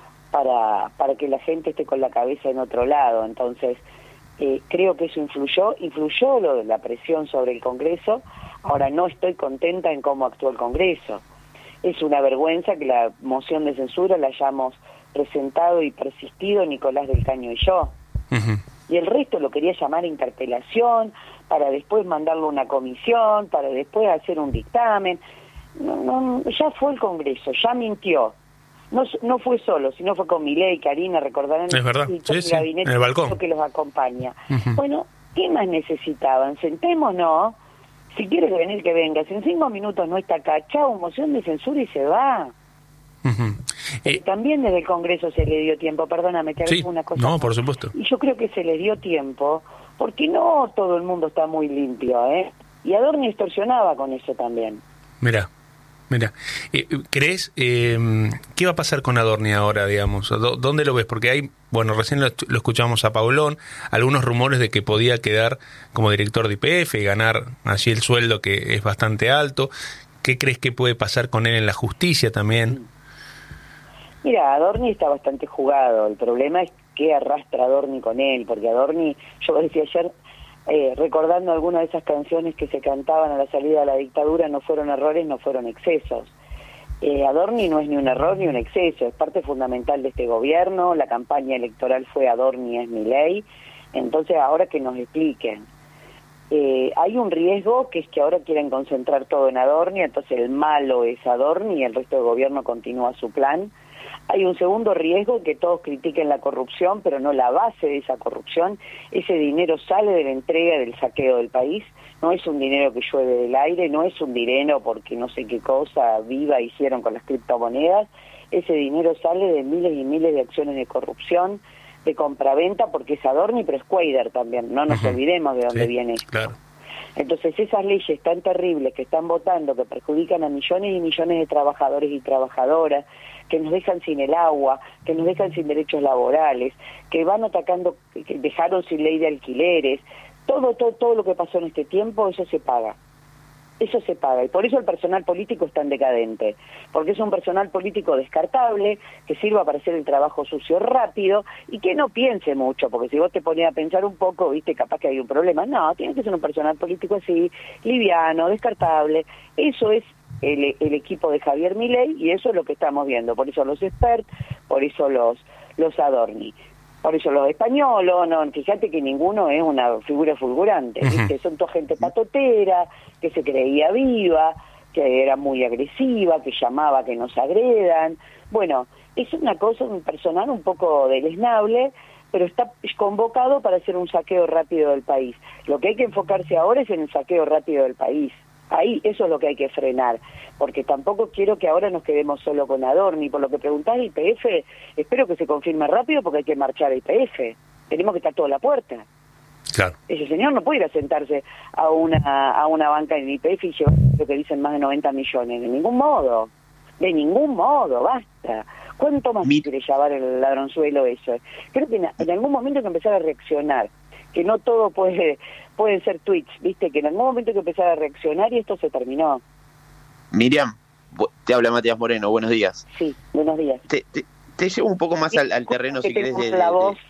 [SPEAKER 23] para, para que la gente esté con la cabeza en otro lado. Entonces, eh, creo que eso influyó, influyó lo de la presión sobre el Congreso. Ahora no estoy contenta en cómo actuó el Congreso. Es una vergüenza que la moción de censura la hayamos presentado y persistido Nicolás del Caño y yo. Uh-huh. Y el resto lo quería llamar interpelación, para después mandarlo a una comisión, para después hacer un dictamen. No, no, ya fue el Congreso, ya mintió. No, no fue solo, sino fue con Milei, Karina, recordarán
[SPEAKER 2] es verdad.
[SPEAKER 23] el,
[SPEAKER 2] sí,
[SPEAKER 23] el
[SPEAKER 2] sí.
[SPEAKER 23] gabinete
[SPEAKER 2] en el balcón
[SPEAKER 23] que los acompaña.
[SPEAKER 2] Uh-huh.
[SPEAKER 23] Bueno, ¿qué más necesitaban? Sentémonos, Si quiere venir, que venga. Si en cinco minutos no está acá, chao, moción de censura y se va.
[SPEAKER 2] Uh-huh.
[SPEAKER 23] Eh, También desde el Congreso se le dio tiempo, perdóname, te
[SPEAKER 2] sí,
[SPEAKER 23] hago una cosa.
[SPEAKER 2] No,
[SPEAKER 23] más.
[SPEAKER 2] por supuesto.
[SPEAKER 23] Y yo creo que se le dio tiempo, porque no todo el mundo está muy limpio, ¿eh? Y Adorni extorsionaba con eso también.
[SPEAKER 2] Mira, mira. Eh, ¿Crees eh, qué va a pasar con Adorni ahora, digamos? ¿Dónde lo ves? Porque hay, bueno, recién lo, lo escuchamos a Paulón, algunos rumores de que podía quedar como director de Y P F y ganar allí el sueldo que es bastante alto. ¿Qué crees que puede pasar con él en la justicia también?
[SPEAKER 23] Mira, Adorni está bastante jugado. El problema es qué arrastra Adorni con él, porque Adorni, yo decía ayer, eh, recordando algunas de esas canciones que se cantaban a la salida de la dictadura, no fueron errores, no fueron excesos. Eh, Adorni no es ni un error ni un exceso, es parte fundamental de este gobierno. La campaña electoral fue Adorni es Milei. Entonces, ahora que nos expliquen. Eh, hay un riesgo, que es que ahora quieren concentrar todo en Adorni, entonces el malo es Adorni y el resto del gobierno continúa su plan. Hay un segundo riesgo, que todos critiquen la corrupción, pero no la base de esa corrupción. Ese dinero sale de la entrega del saqueo del país, no es un dinero que llueve del aire, no es un dinero porque no sé qué cosa viva hicieron con las criptomonedas. Ese dinero sale de miles y miles de acciones de corrupción, de compraventa, porque es Adorni, pero es Cuadra también, no nos uh-huh. olvidemos de dónde sí, viene esto.
[SPEAKER 2] Claro.
[SPEAKER 23] Entonces esas leyes tan terribles que están votando, que perjudican a millones y millones de trabajadores y trabajadoras, que nos dejan sin el agua, que nos dejan sin derechos laborales, que van atacando, que dejaron sin ley de alquileres, todo, todo, todo lo que pasó en este tiempo, eso se paga. Eso se paga, y por eso el personal político es tan decadente, porque es un personal político descartable, que sirva para hacer el trabajo sucio rápido, y que no piense mucho, porque si vos te pones a pensar un poco, viste, capaz que hay un problema. No, tiene que ser un personal político así, liviano, descartable. Eso es el, el equipo de Javier Milei, y eso es lo que estamos viendo, por eso los experts, por eso los, los Adorni. Por eso los españoles, no, fíjate que ninguno es una figura fulgurante, ¿viste? Uh-huh. Son toda gente patotera, que se creía viva, que era muy agresiva, que llamaba a que nos agredan. Bueno, es una cosa, un personal un poco deleznable, pero está convocado para hacer un saqueo rápido del país. Lo que hay que enfocarse ahora es en el saqueo rápido del país. Ahí, eso es lo que hay que frenar, porque tampoco quiero que ahora nos quedemos solo con Adorni. Por lo que preguntás del I P F, espero que se confirme rápido, porque hay que marchar al I P F. Tenemos que estar toda la puerta.
[SPEAKER 2] Claro.
[SPEAKER 23] Ese señor no puede ir a sentarse a una a una banca en el I P F y llevar lo que dicen más de noventa millones. De ningún modo. De ningún modo, basta. ¿Cuánto más Mi... quiere llevar el ladronzuelo eso? Creo que en, en algún momento hay que empezar a reaccionar. Que no todo puede pueden ser tweets, ¿viste? Que en algún momento hay que empezar a reaccionar y esto se terminó.
[SPEAKER 1] Miriam, te habla Matías Moreno, buenos días.
[SPEAKER 23] Sí, buenos días.
[SPEAKER 1] Te, te, te llevo un poco más al, al terreno, si querés. De,
[SPEAKER 23] la
[SPEAKER 1] de,
[SPEAKER 23] voz,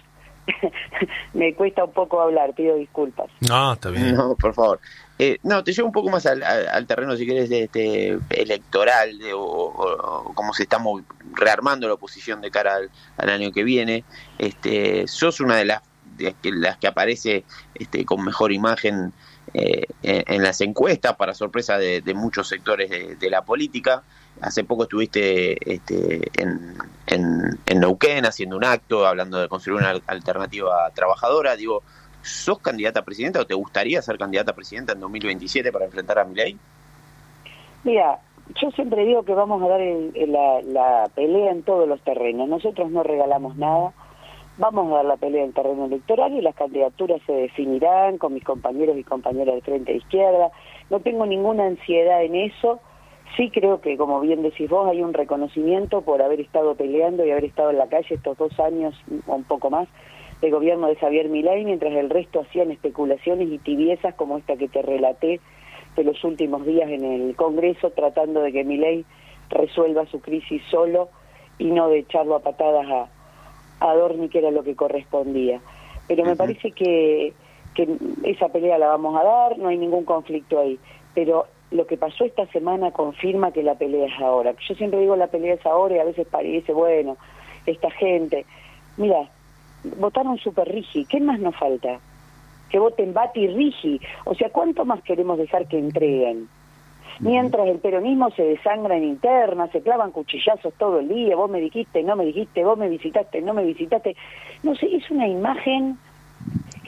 [SPEAKER 23] me cuesta un poco hablar, pido disculpas.
[SPEAKER 2] No, está bien.
[SPEAKER 1] No, por favor. Eh, no, te llevo un poco más al, al, al terreno, si querés, de este electoral, de, o, o, o cómo se está rearmando la oposición de cara al, al año que viene. Este, sos una de las de las que aparece este, con mejor imagen eh, en, en las encuestas, para sorpresa de, de muchos sectores de, de la política. Hace poco estuviste este, en, en, en Neuquén haciendo un acto, hablando de construir una alternativa trabajadora. Digo, ¿sos candidata a presidenta o te gustaría ser candidata a presidenta en dos mil veintisiete para enfrentar a Milei?
[SPEAKER 23] Mira, yo siempre digo que vamos a dar el, el, la, la pelea en todos los terrenos. Nosotros no regalamos nada. Vamos a dar la pelea en terreno electoral y las candidaturas se definirán con mis compañeros y compañeras del Frente de Izquierda. No tengo ninguna ansiedad en eso. Sí creo que, como bien decís vos, hay un reconocimiento por haber estado peleando y haber estado en la calle estos dos años o un poco más de gobierno de Javier Milei, mientras el resto hacían especulaciones y tibiezas como esta que te relaté de los últimos días en el Congreso, tratando de que Milei resuelva su crisis solo y no de echarlo a patadas a Adorni, que era lo que correspondía. Pero me uh-huh. parece que, que esa pelea la vamos a dar, no hay ningún conflicto ahí. Pero lo que pasó esta semana confirma que la pelea es ahora. Yo siempre digo la pelea es ahora y a veces parece, bueno, esta gente... Mira, votaron super Rigi, ¿qué más nos falta? Que voten Bati y Rigi. O sea, ¿cuánto más queremos dejar que entreguen? Mientras el peronismo se desangra en interna, se clavan cuchillazos todo el día, vos me dijiste, no me dijiste, vos me visitaste, no me visitaste. No sé, es una imagen,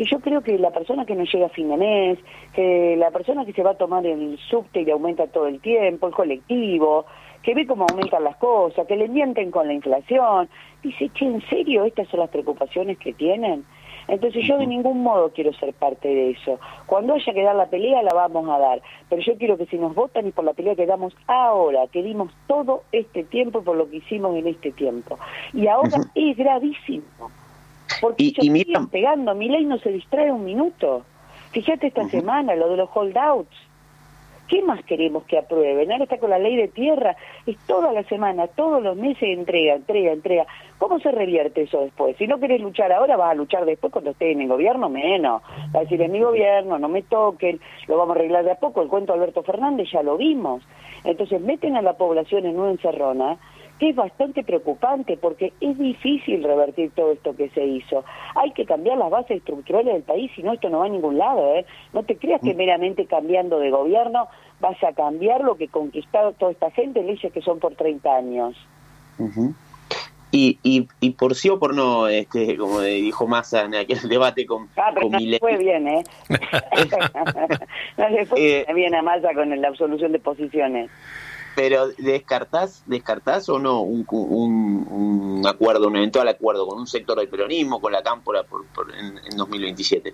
[SPEAKER 23] que yo creo que la persona que no llega a fin de mes, que la persona que se va a tomar el subte y le aumenta todo el tiempo, el colectivo, que ve cómo aumentan las cosas, que le mienten con la inflación, dice, che, ¿en serio estas son las preocupaciones que tienen? Entonces yo de ningún modo quiero ser parte de eso. Cuando haya que dar la pelea, la vamos a dar. Pero yo quiero que si nos votan y por la pelea que damos ahora, que dimos todo este tiempo por lo que hicimos en este tiempo. Y ahora uh-huh. es gravísimo. Porque ellos y siguen pegando. Milei no se distrae un minuto. Fíjate esta uh-huh. semana, lo de los holdouts. ¿Qué más queremos que aprueben? Ahora está con la ley de tierra, es toda la semana, todos los meses entrega, entrega, entrega. ¿Cómo se revierte eso después? Si no querés luchar ahora, vas a luchar después cuando estés en el gobierno, menos. Vas a decir, en mi gobierno, no me toquen, lo vamos a arreglar de a poco. El cuento de Alberto Fernández ya lo vimos. Entonces meten a la población en una encerrona, que es bastante preocupante porque es difícil revertir todo esto que se hizo. Hay que cambiar las bases estructurales del país, si no esto no va a ningún lado, ¿eh? No te creas que meramente cambiando de gobierno vas a cambiar lo que conquistado toda esta gente, leyes que son por treinta años.
[SPEAKER 1] Uh-huh. Y, y, y por sí o por no, este, como dijo Massa en aquel debate con
[SPEAKER 23] Ah, pero
[SPEAKER 1] con
[SPEAKER 23] no
[SPEAKER 1] Milei.
[SPEAKER 23] le fue bien, ¿eh? No le fue
[SPEAKER 1] Eh,
[SPEAKER 23] bien a Massa con la absolución de posiciones.
[SPEAKER 1] Pero descartás, descartás o no un, un, un acuerdo, un eventual acuerdo con un sector del peronismo, con la Cámpora por, por, en, en dos mil veintisiete.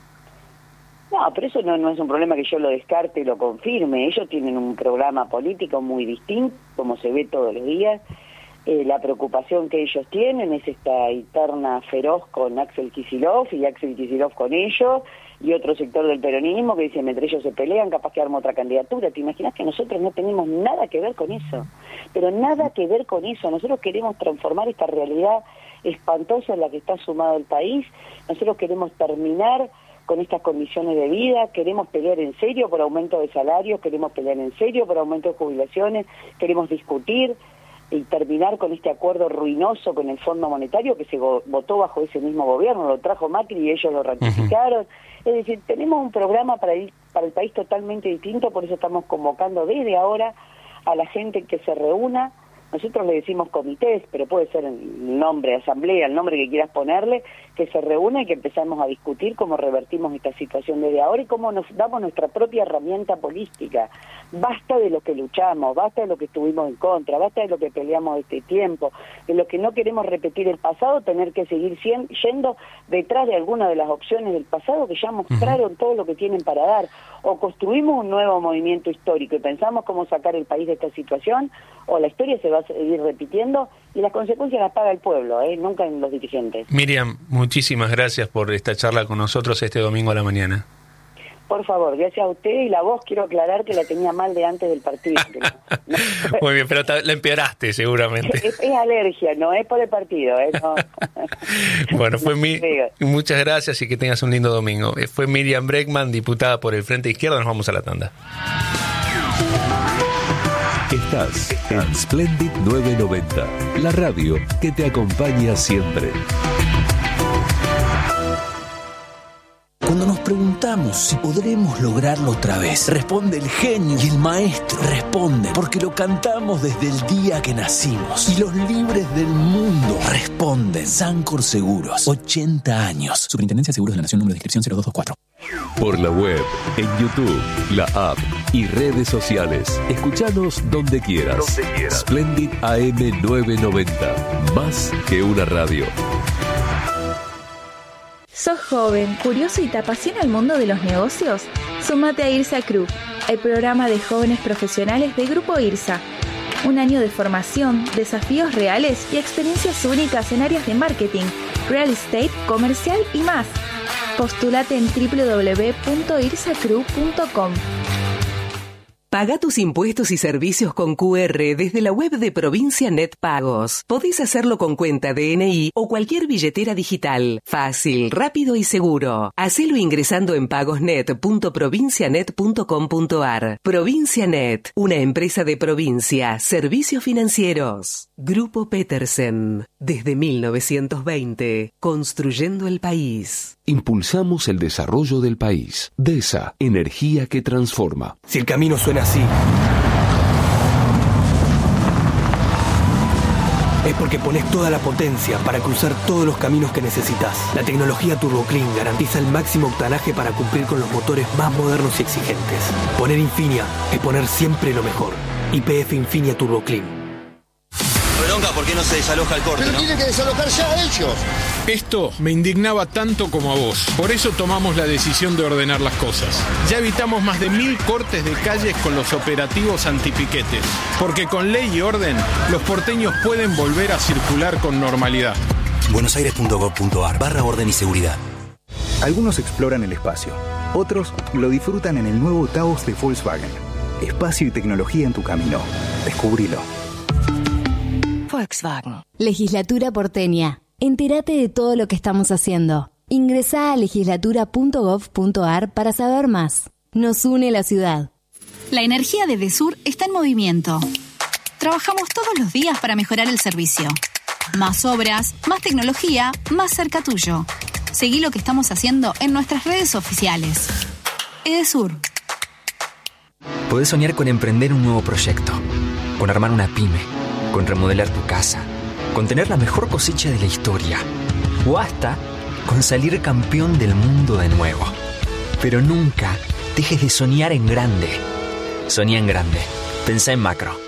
[SPEAKER 23] No, pero eso no, no es un problema que yo lo descarte y lo confirme. Ellos tienen un programa político muy distinto, como se ve todos los días. Eh, la preocupación que ellos tienen es esta interna feroz con Axel Kicillof y Axel Kicillof con ellos, y otro sector del peronismo que dice, entre ellos se pelean, capaz que arma otra candidatura. ¿Te imaginas que nosotros no tenemos nada que ver con eso? Pero nada que ver con eso. Nosotros queremos transformar esta realidad espantosa en la que está sumado el país. Nosotros queremos terminar con estas condiciones de vida, queremos pelear en serio por aumento de salarios, queremos pelear en serio por aumento de jubilaciones, queremos discutir y terminar con este acuerdo ruinoso con el Fondo Monetario que se go- votó bajo ese mismo gobierno, lo trajo Macri y ellos lo ratificaron. Uh-huh. Es decir, tenemos un programa para el, para el país totalmente distinto, por eso estamos convocando desde ahora a la gente que se reúna. Nosotros le decimos comités, pero puede ser el nombre, asamblea, el nombre que quieras ponerle, que se reúna y que empezamos a discutir cómo revertimos esta situación desde ahora y cómo nos damos nuestra propia herramienta política. Basta de lo que luchamos, basta de lo que estuvimos en contra, basta de lo que peleamos este tiempo, de lo que no queremos repetir el pasado, tener que seguir cien, yendo detrás de alguna de las opciones del pasado que ya mostraron uh-huh. todo lo que tienen para dar. O construimos un nuevo movimiento histórico y pensamos cómo sacar el país de esta situación, o la historia se va a seguir repitiendo y las consecuencias las paga el pueblo, ¿eh? Nunca en los dirigentes.
[SPEAKER 2] Miriam, muchísimas gracias por esta charla con nosotros este domingo a la mañana.
[SPEAKER 23] Por favor, gracias a usted, y la voz quiero aclarar que la tenía mal de antes del partido. No, no.
[SPEAKER 2] Muy bien, pero ta- la empeoraste seguramente.
[SPEAKER 23] Es, es alergia, no es por el partido. ¿eh? No.
[SPEAKER 2] Bueno, fue mi... muchas gracias y que tengas un lindo domingo. Fue Miriam Bregman, diputada por el Frente Izquierda. Nos vamos a la tanda.
[SPEAKER 3] Estás en Splendid novecientos noventa, la radio que te acompaña siempre.
[SPEAKER 12] Cuando nos preguntamos si podremos lograrlo otra vez, responde el genio y el maestro. Responde porque lo cantamos desde el día que nacimos. Y los libres del mundo responden. Sancor Seguros, ochenta años. Superintendencia de Seguros de la Nación, número de inscripción cero dos dos cuatro.
[SPEAKER 3] Por la web, en YouTube, la app y redes sociales. Escuchanos donde quieras. Donde quieras. Splendid A M novecientos noventa. Más que una radio.
[SPEAKER 7] ¿Sos joven, curioso y te apasiona el mundo de los negocios? Súmate a IRSA Crew, el programa de jóvenes profesionales de Grupo IRSA. Un año de formación, desafíos reales y experiencias únicas en áreas de marketing, real estate, comercial y más. Postúlate en doble u doble u doble u punto irsa crew punto com.
[SPEAKER 5] Paga tus impuestos y servicios con Q R desde la web de Provincia Net Pagos. Podés hacerlo con cuenta D N I o cualquier billetera digital. Fácil, rápido y seguro. Hacelo ingresando en pagosnet punto provincianet punto com punto ar. Provincia Net, una empresa de provincia, servicios financieros. Grupo Petersen, desde mil novecientos veinte, construyendo el país.
[SPEAKER 3] Impulsamos el desarrollo del país. DESA, energía que transforma.
[SPEAKER 8] Si el camino suena así, es porque pones toda la potencia para cruzar todos los caminos que necesitas. La tecnología Turbo Clean garantiza el máximo octanaje para cumplir con los motores más modernos y exigentes. Poner Infinia es poner siempre lo mejor. Y P F Infinia Turbo Clean.
[SPEAKER 9] Bronca, ¿por qué no se desaloja el corte?
[SPEAKER 11] Pero
[SPEAKER 9] ¿no?
[SPEAKER 11] tienen que desalojar ya ellos.
[SPEAKER 24] Esto me indignaba tanto como a vos. Por eso tomamos la decisión de ordenar las cosas. Ya evitamos más de mil cortes de calles con los operativos antipiquetes. Porque con ley y orden, los porteños pueden volver a circular con normalidad.
[SPEAKER 25] buenosaires.gov.ar barra orden y seguridad.
[SPEAKER 26] Algunos exploran el espacio. Otros lo disfrutan en el nuevo Taos de Volkswagen. Espacio y tecnología en tu camino. Descubrilo.
[SPEAKER 27] Volkswagen. Legislatura porteña. Entérate de todo lo que estamos haciendo. Ingresá a legislatura punto gov punto ar para saber más. Nos une la ciudad.
[SPEAKER 28] La energía de Desur está en movimiento. Trabajamos todos los días para mejorar el servicio. Más obras, más tecnología, más cerca tuyo. Seguí lo que estamos haciendo en nuestras redes oficiales. Edesur.
[SPEAKER 29] Podés soñar con emprender un nuevo proyecto, con armar una pyme, con remodelar tu casa, con tener la mejor cosecha de la historia, o hasta con salir campeón del mundo de nuevo. Pero nunca dejes de soñar en grande. Soñá en grande. Pensá en macro.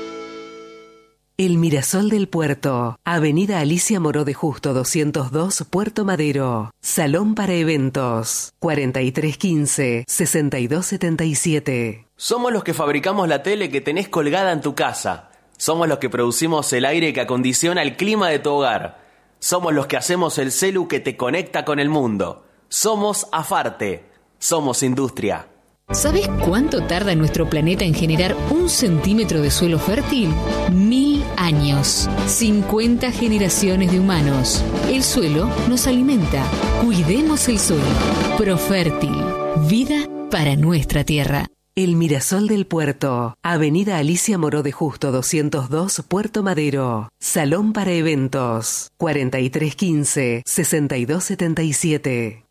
[SPEAKER 5] El Mirasol del Puerto, Avenida Alicia Moró de Justo doscientos dos, Puerto Madero. Salón para eventos, cuarenta y tres quince, sesenta y dos setenta y siete.
[SPEAKER 10] Somos los que fabricamos la tele que tenés colgada en tu casa. Somos los que producimos el aire que acondiciona el clima de tu hogar. Somos los que hacemos el celu que te conecta con el mundo. Somos Afarte. Somos industria.
[SPEAKER 30] ¿Sabes cuánto tarda nuestro planeta en generar un centímetro de suelo fértil? Mil años. cincuenta generaciones de humanos. El suelo nos alimenta. Cuidemos el suelo. Profértil. Vida para nuestra tierra.
[SPEAKER 5] El Mirasol del Puerto, Avenida Alicia Moró de Justo doscientos dos, Puerto Madero. Salón para eventos, cuarenta y tres quince, sesenta y dos setenta y siete.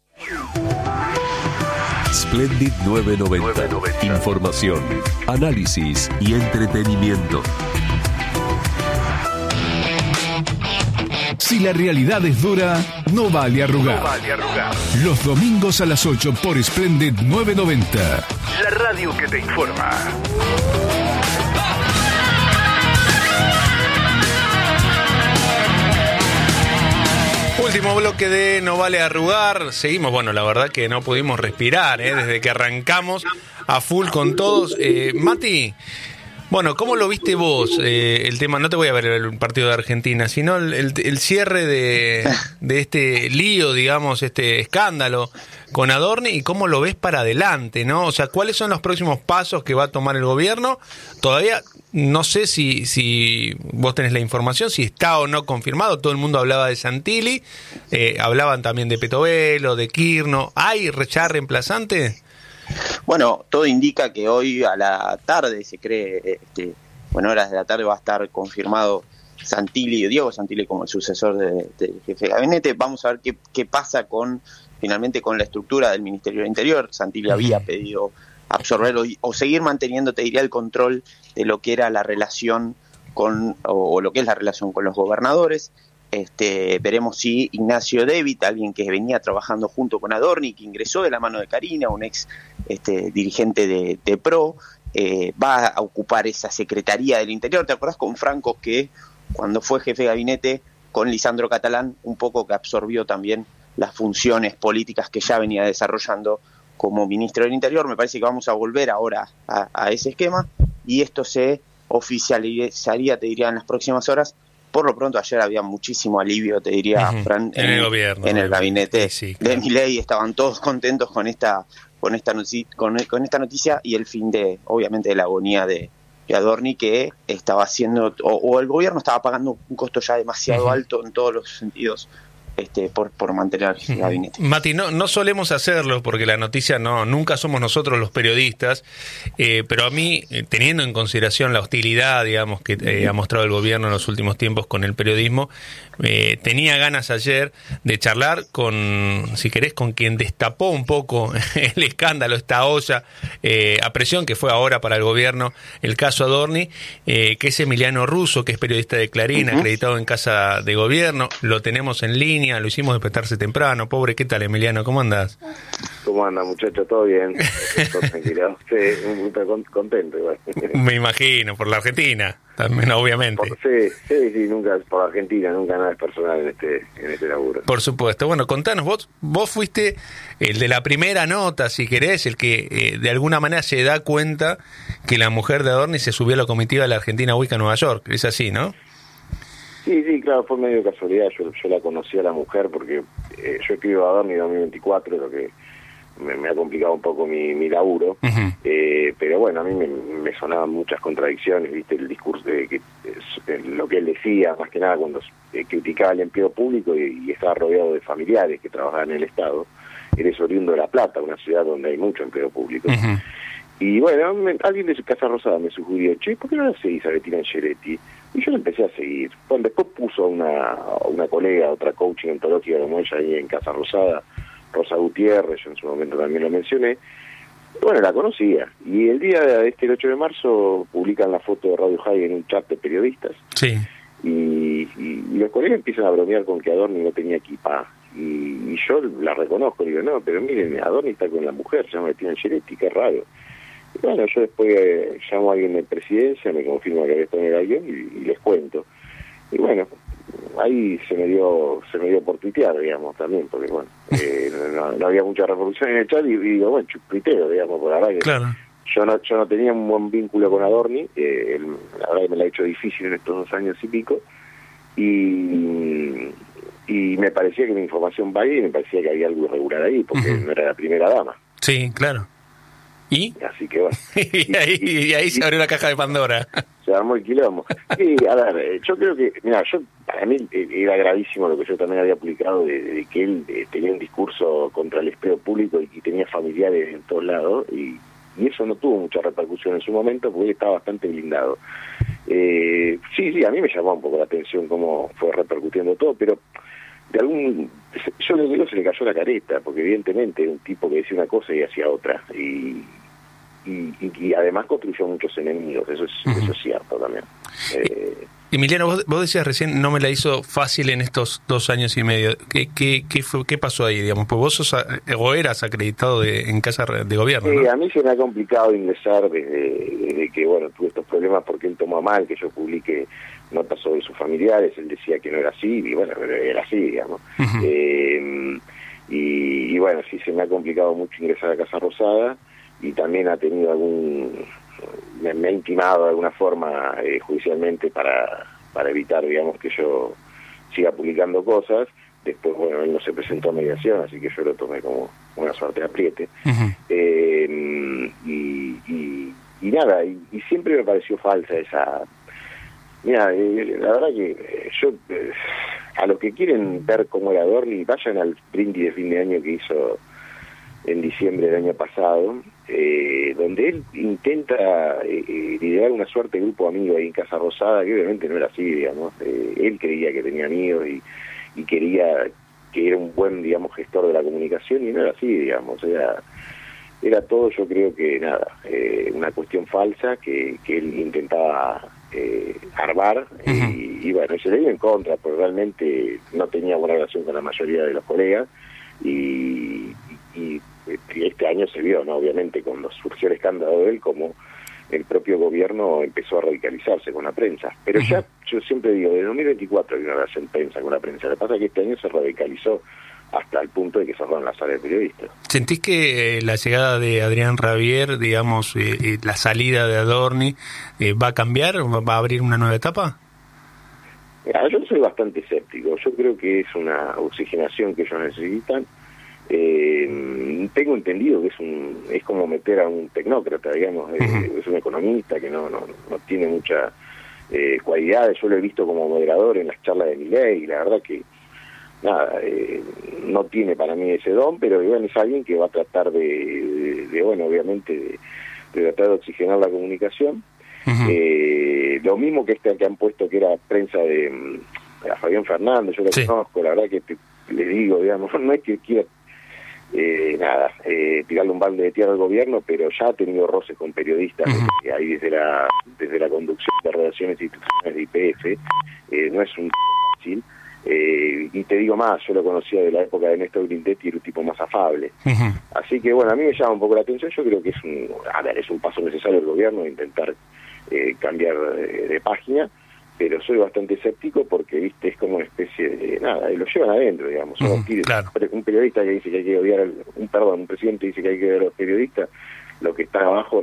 [SPEAKER 3] Splendid novecientos noventa. Información, análisis y entretenimiento.
[SPEAKER 20] Si la realidad es dura, no vale arrugar.
[SPEAKER 3] No vale arrugar.
[SPEAKER 20] Los domingos a las ocho por Splendid novecientos noventa.
[SPEAKER 3] La radio que te informa.
[SPEAKER 2] Último bloque de No Vale Arrugar. Seguimos, bueno, la verdad que no pudimos respirar, ¿eh? Desde que arrancamos a full con todos. Eh, Mati, bueno, ¿cómo lo viste vos eh, el tema? No te voy a ver el partido de Argentina, sino el, el, el cierre de, de este lío, digamos, este escándalo con Adorni, y cómo lo ves para adelante, ¿no? O sea, ¿cuáles son los próximos pasos que va a tomar el gobierno? Todavía no sé si, si vos tenés la información, si está o no confirmado. Todo el mundo hablaba de Santilli, eh, hablaban también de Petovelo, de Kirno. ¿Hay ya reemplazante?
[SPEAKER 1] Bueno, todo indica que hoy a la tarde, se cree, este, bueno, horas de la tarde va a estar confirmado Santilli, Diego Santilli como el sucesor del de jefe de gabinete. Vamos a ver qué, qué pasa con finalmente con la estructura del Ministerio del Interior. Santilli había pedido absorberlo o seguir manteniendo, te diría, el control de lo que era la relación con, o, o lo que es la relación con los gobernadores. Este, veremos si Ignacio Debit, alguien que venía trabajando junto con Adorni, que ingresó de la mano de Karina, un ex este, dirigente de, de PRO, eh, va a ocupar esa Secretaría del Interior. ¿Te acordás con Franco que cuando fue jefe de gabinete con Lisandro Catalán, un poco que absorbió también las funciones políticas que ya venía desarrollando como ministro del Interior? Me parece que vamos a volver ahora a, a ese esquema, y esto se oficializaría, te diría, en las próximas horas. Por lo pronto, ayer había muchísimo alivio, te diría, uh-huh. Fran, en, en el gobierno, en el gabinete sí, sí, claro. de Milei. Estaban todos contentos con esta con esta noticia, con, con esta noticia y el fin de, obviamente, de la agonía de, de Adorni, que estaba haciendo, o, o el gobierno estaba pagando un costo ya demasiado uh-huh. alto en todos los sentidos este, por, por mantener el gabinete.
[SPEAKER 2] Mati, no, no solemos hacerlo porque la noticia no, nunca somos nosotros los periodistas, eh, pero a mí, eh, teniendo en consideración la hostilidad, digamos, que eh, ha mostrado el gobierno en los últimos tiempos con el periodismo, eh, tenía ganas ayer de charlar con, si querés, con quien destapó un poco el escándalo, esta olla eh, a presión que fue ahora para el gobierno, el caso Adorni, eh, que es Emiliano Russo, que es periodista de Clarín, uh-huh. acreditado en Casa de Gobierno. Lo tenemos en línea, lo hicimos despertarse temprano. Pobre, ¿qué tal, Emiliano? ¿Cómo andás?
[SPEAKER 6] ¿Cómo anda, muchacho? ¿Todo bien? Tranquilo. Sí, muy contento igual.
[SPEAKER 2] Me imagino, por la Argentina, también, obviamente.
[SPEAKER 6] Por, sí, sí, sí, nunca por Argentina, nunca nada es personal en este, en este laburo.
[SPEAKER 2] Por supuesto. Bueno, contanos, vos, vos fuiste el de la primera nota, si querés, el que eh, de alguna manera se da cuenta que la mujer de Adorni se subió a la comitiva de la Argentina Week a Nueva York. Es así, ¿no?
[SPEAKER 6] Sí, sí, claro, fue medio casualidad. Yo, yo la conocí a la mujer porque eh, yo escribo a Adorni en dos mil veinticuatro, lo que me, me ha complicado un poco mi, mi laburo. Uh-huh. eh, pero bueno, a mí me, me sonaban muchas contradicciones, viste, el discurso de que eh, lo que él decía, más que nada cuando eh, criticaba el empleo público y, y estaba rodeado de familiares que trabajaban en el Estado. Él es oriundo de La Plata, una ciudad donde hay mucho empleo público. Uh-huh. Y bueno, me, alguien de su Casa Rosada me sugirió, che, ¿por qué no la seguís a Bettina Angeretti? Y yo la empecé a seguir. Bueno, después puso una una colega, otra coaching ontológica como ella ahí en Casa Rosada, Rosa Gutiérrez, yo en su momento también lo mencioné. Bueno, la conocía. Y el día de este, el ocho de marzo, publican la foto de Radio High en un chat de periodistas.
[SPEAKER 2] Sí.
[SPEAKER 6] Y, y, y los colegas empiezan a bromear con que Adorni no tenía equipa. Y, y yo la reconozco, digo, no, pero miren, Adorni está con la mujer, se llama Bettina Angeretti, qué raro. Y bueno, yo después eh, llamo a alguien de presidencia, me confirma que había estado en el avión y, y les cuento. Y bueno, ahí se me dio se me dio por tuitear, digamos, también, porque bueno, eh, no, no había mucha revolución en el chat y, y digo, bueno, tuiteo, digamos, por la verdad que
[SPEAKER 2] claro.
[SPEAKER 6] yo no yo no tenía un buen vínculo con Adorni, eh, él, la verdad que me la ha hecho difícil en estos dos años y pico, y, y me parecía que la información valía y me parecía que había algo irregular ahí, porque uh-huh. no era la primera dama.
[SPEAKER 2] Sí, claro. ¿Y?
[SPEAKER 6] Así que bueno.
[SPEAKER 2] y, ahí, y ahí se abrió la caja de Pandora.
[SPEAKER 6] Se armó el quilombo. Sí, a ver, yo creo que, mira, yo para mí era gravísimo lo que yo también había publicado de, de que él eh, tenía un discurso contra el empleo público y, y tenía familiares en todos lados y, y eso no tuvo mucha repercusión en su momento porque él estaba bastante blindado. Eh, sí, sí, a mí me llamó un poco la atención cómo fue repercutiendo todo, pero de algún yo le digo se le cayó la careta porque evidentemente era un tipo que decía una cosa y hacía otra y y, y, y además construyó muchos enemigos, eso es uh-huh. eso es cierto también. eh,
[SPEAKER 2] Emiliano, vos, vos decías recién no me la hizo fácil en estos dos años y medio. ¿Qué qué qué, fue, qué pasó ahí, digamos? Pues vos sos o eras acreditado de, en Casa de Gobierno, ¿no?
[SPEAKER 6] Eh, a mí se me ha complicado ingresar desde, desde que bueno tuve estos problemas porque él tomó mal que yo publique notas sobre sus familiares, él decía que no era así, y bueno, pero era así, digamos. Uh-huh. Eh, y, y bueno, sí se me ha complicado mucho ingresar a Casa Rosada, y también ha tenido algún... Me, me ha intimado de alguna forma eh, judicialmente para, para evitar, digamos, que yo siga publicando cosas. Después, bueno, él no se presentó a mediación, así que yo lo tomé como una suerte de apriete. Uh-huh. Eh, y, y, y nada, y, y siempre me pareció falsa esa... Mira, eh, la verdad que eh, yo, eh, a los que quieren ver cómo era Adorni, vayan al brindis de fin de año que hizo en diciembre del año pasado, eh, donde él intenta eh, liderar una suerte de grupo amigo ahí en Casa Rosada, que obviamente no era así, digamos. Eh, él creía que tenía amigos y, y quería que era un buen, digamos, gestor de la comunicación, y no era así, digamos. Era, era todo, yo creo que, nada, eh, una cuestión falsa que, que él intentaba... Eh, armar uh-huh. y, y bueno, se le dio en contra porque realmente no tenía buena relación con la mayoría de los colegas y, y, y este año se vio, ¿no? Obviamente cuando surgió el escándalo de él, como el propio gobierno empezó a radicalizarse con la prensa, pero uh-huh. ya yo siempre digo, de dos mil veinticuatro hay una relación tensa con la prensa, lo que pasa es que este año se radicalizó hasta el punto de que cerraron la sala de periodistas.
[SPEAKER 2] ¿Sentís que eh, la llegada de Adrián Rabier, digamos, eh, eh, la salida de Adorni, eh, va a cambiar, va a abrir una nueva etapa?
[SPEAKER 6] Mira, yo soy bastante escéptico, yo creo que es una oxigenación que ellos necesitan. Eh, tengo entendido que es un es como meter a un tecnócrata, digamos, uh-huh. eh, es un economista que no no, no tiene mucha eh, cualidades, yo lo he visto como moderador en las charlas de Milei y la verdad que nada, eh, no tiene para mí ese don, pero bueno, es alguien que va a tratar de, de, de bueno, obviamente, de, de tratar de oxigenar la comunicación. Uh-huh. eh, lo mismo que este que han puesto, que era prensa de, de Fabián Fernández, yo lo sí. conozco, la verdad que te, le digo, digamos, no es que quiera eh, nada, eh, tirarle un balde de tierra al gobierno, pero ya ha tenido roces con periodistas, uh-huh. eh, ahí desde la desde la conducción de relaciones institucionales de I P F, eh, no es un fácil. Eh, y te digo más, yo lo conocía de la época de Néstor Grindetti, era un tipo más afable. Uh-huh. Así que bueno, a mí me llama un poco la atención. Yo creo que es un, a ver, es un paso necesario del gobierno de intentar eh, cambiar de, de página, pero soy bastante escéptico porque, viste, es como una especie de nada, y lo llevan adentro, digamos. Uh-huh, claro. Un periodista que dice que hay que odiar, al, un perdón, un presidente dice que hay que odiar a los periodistas, lo que está abajo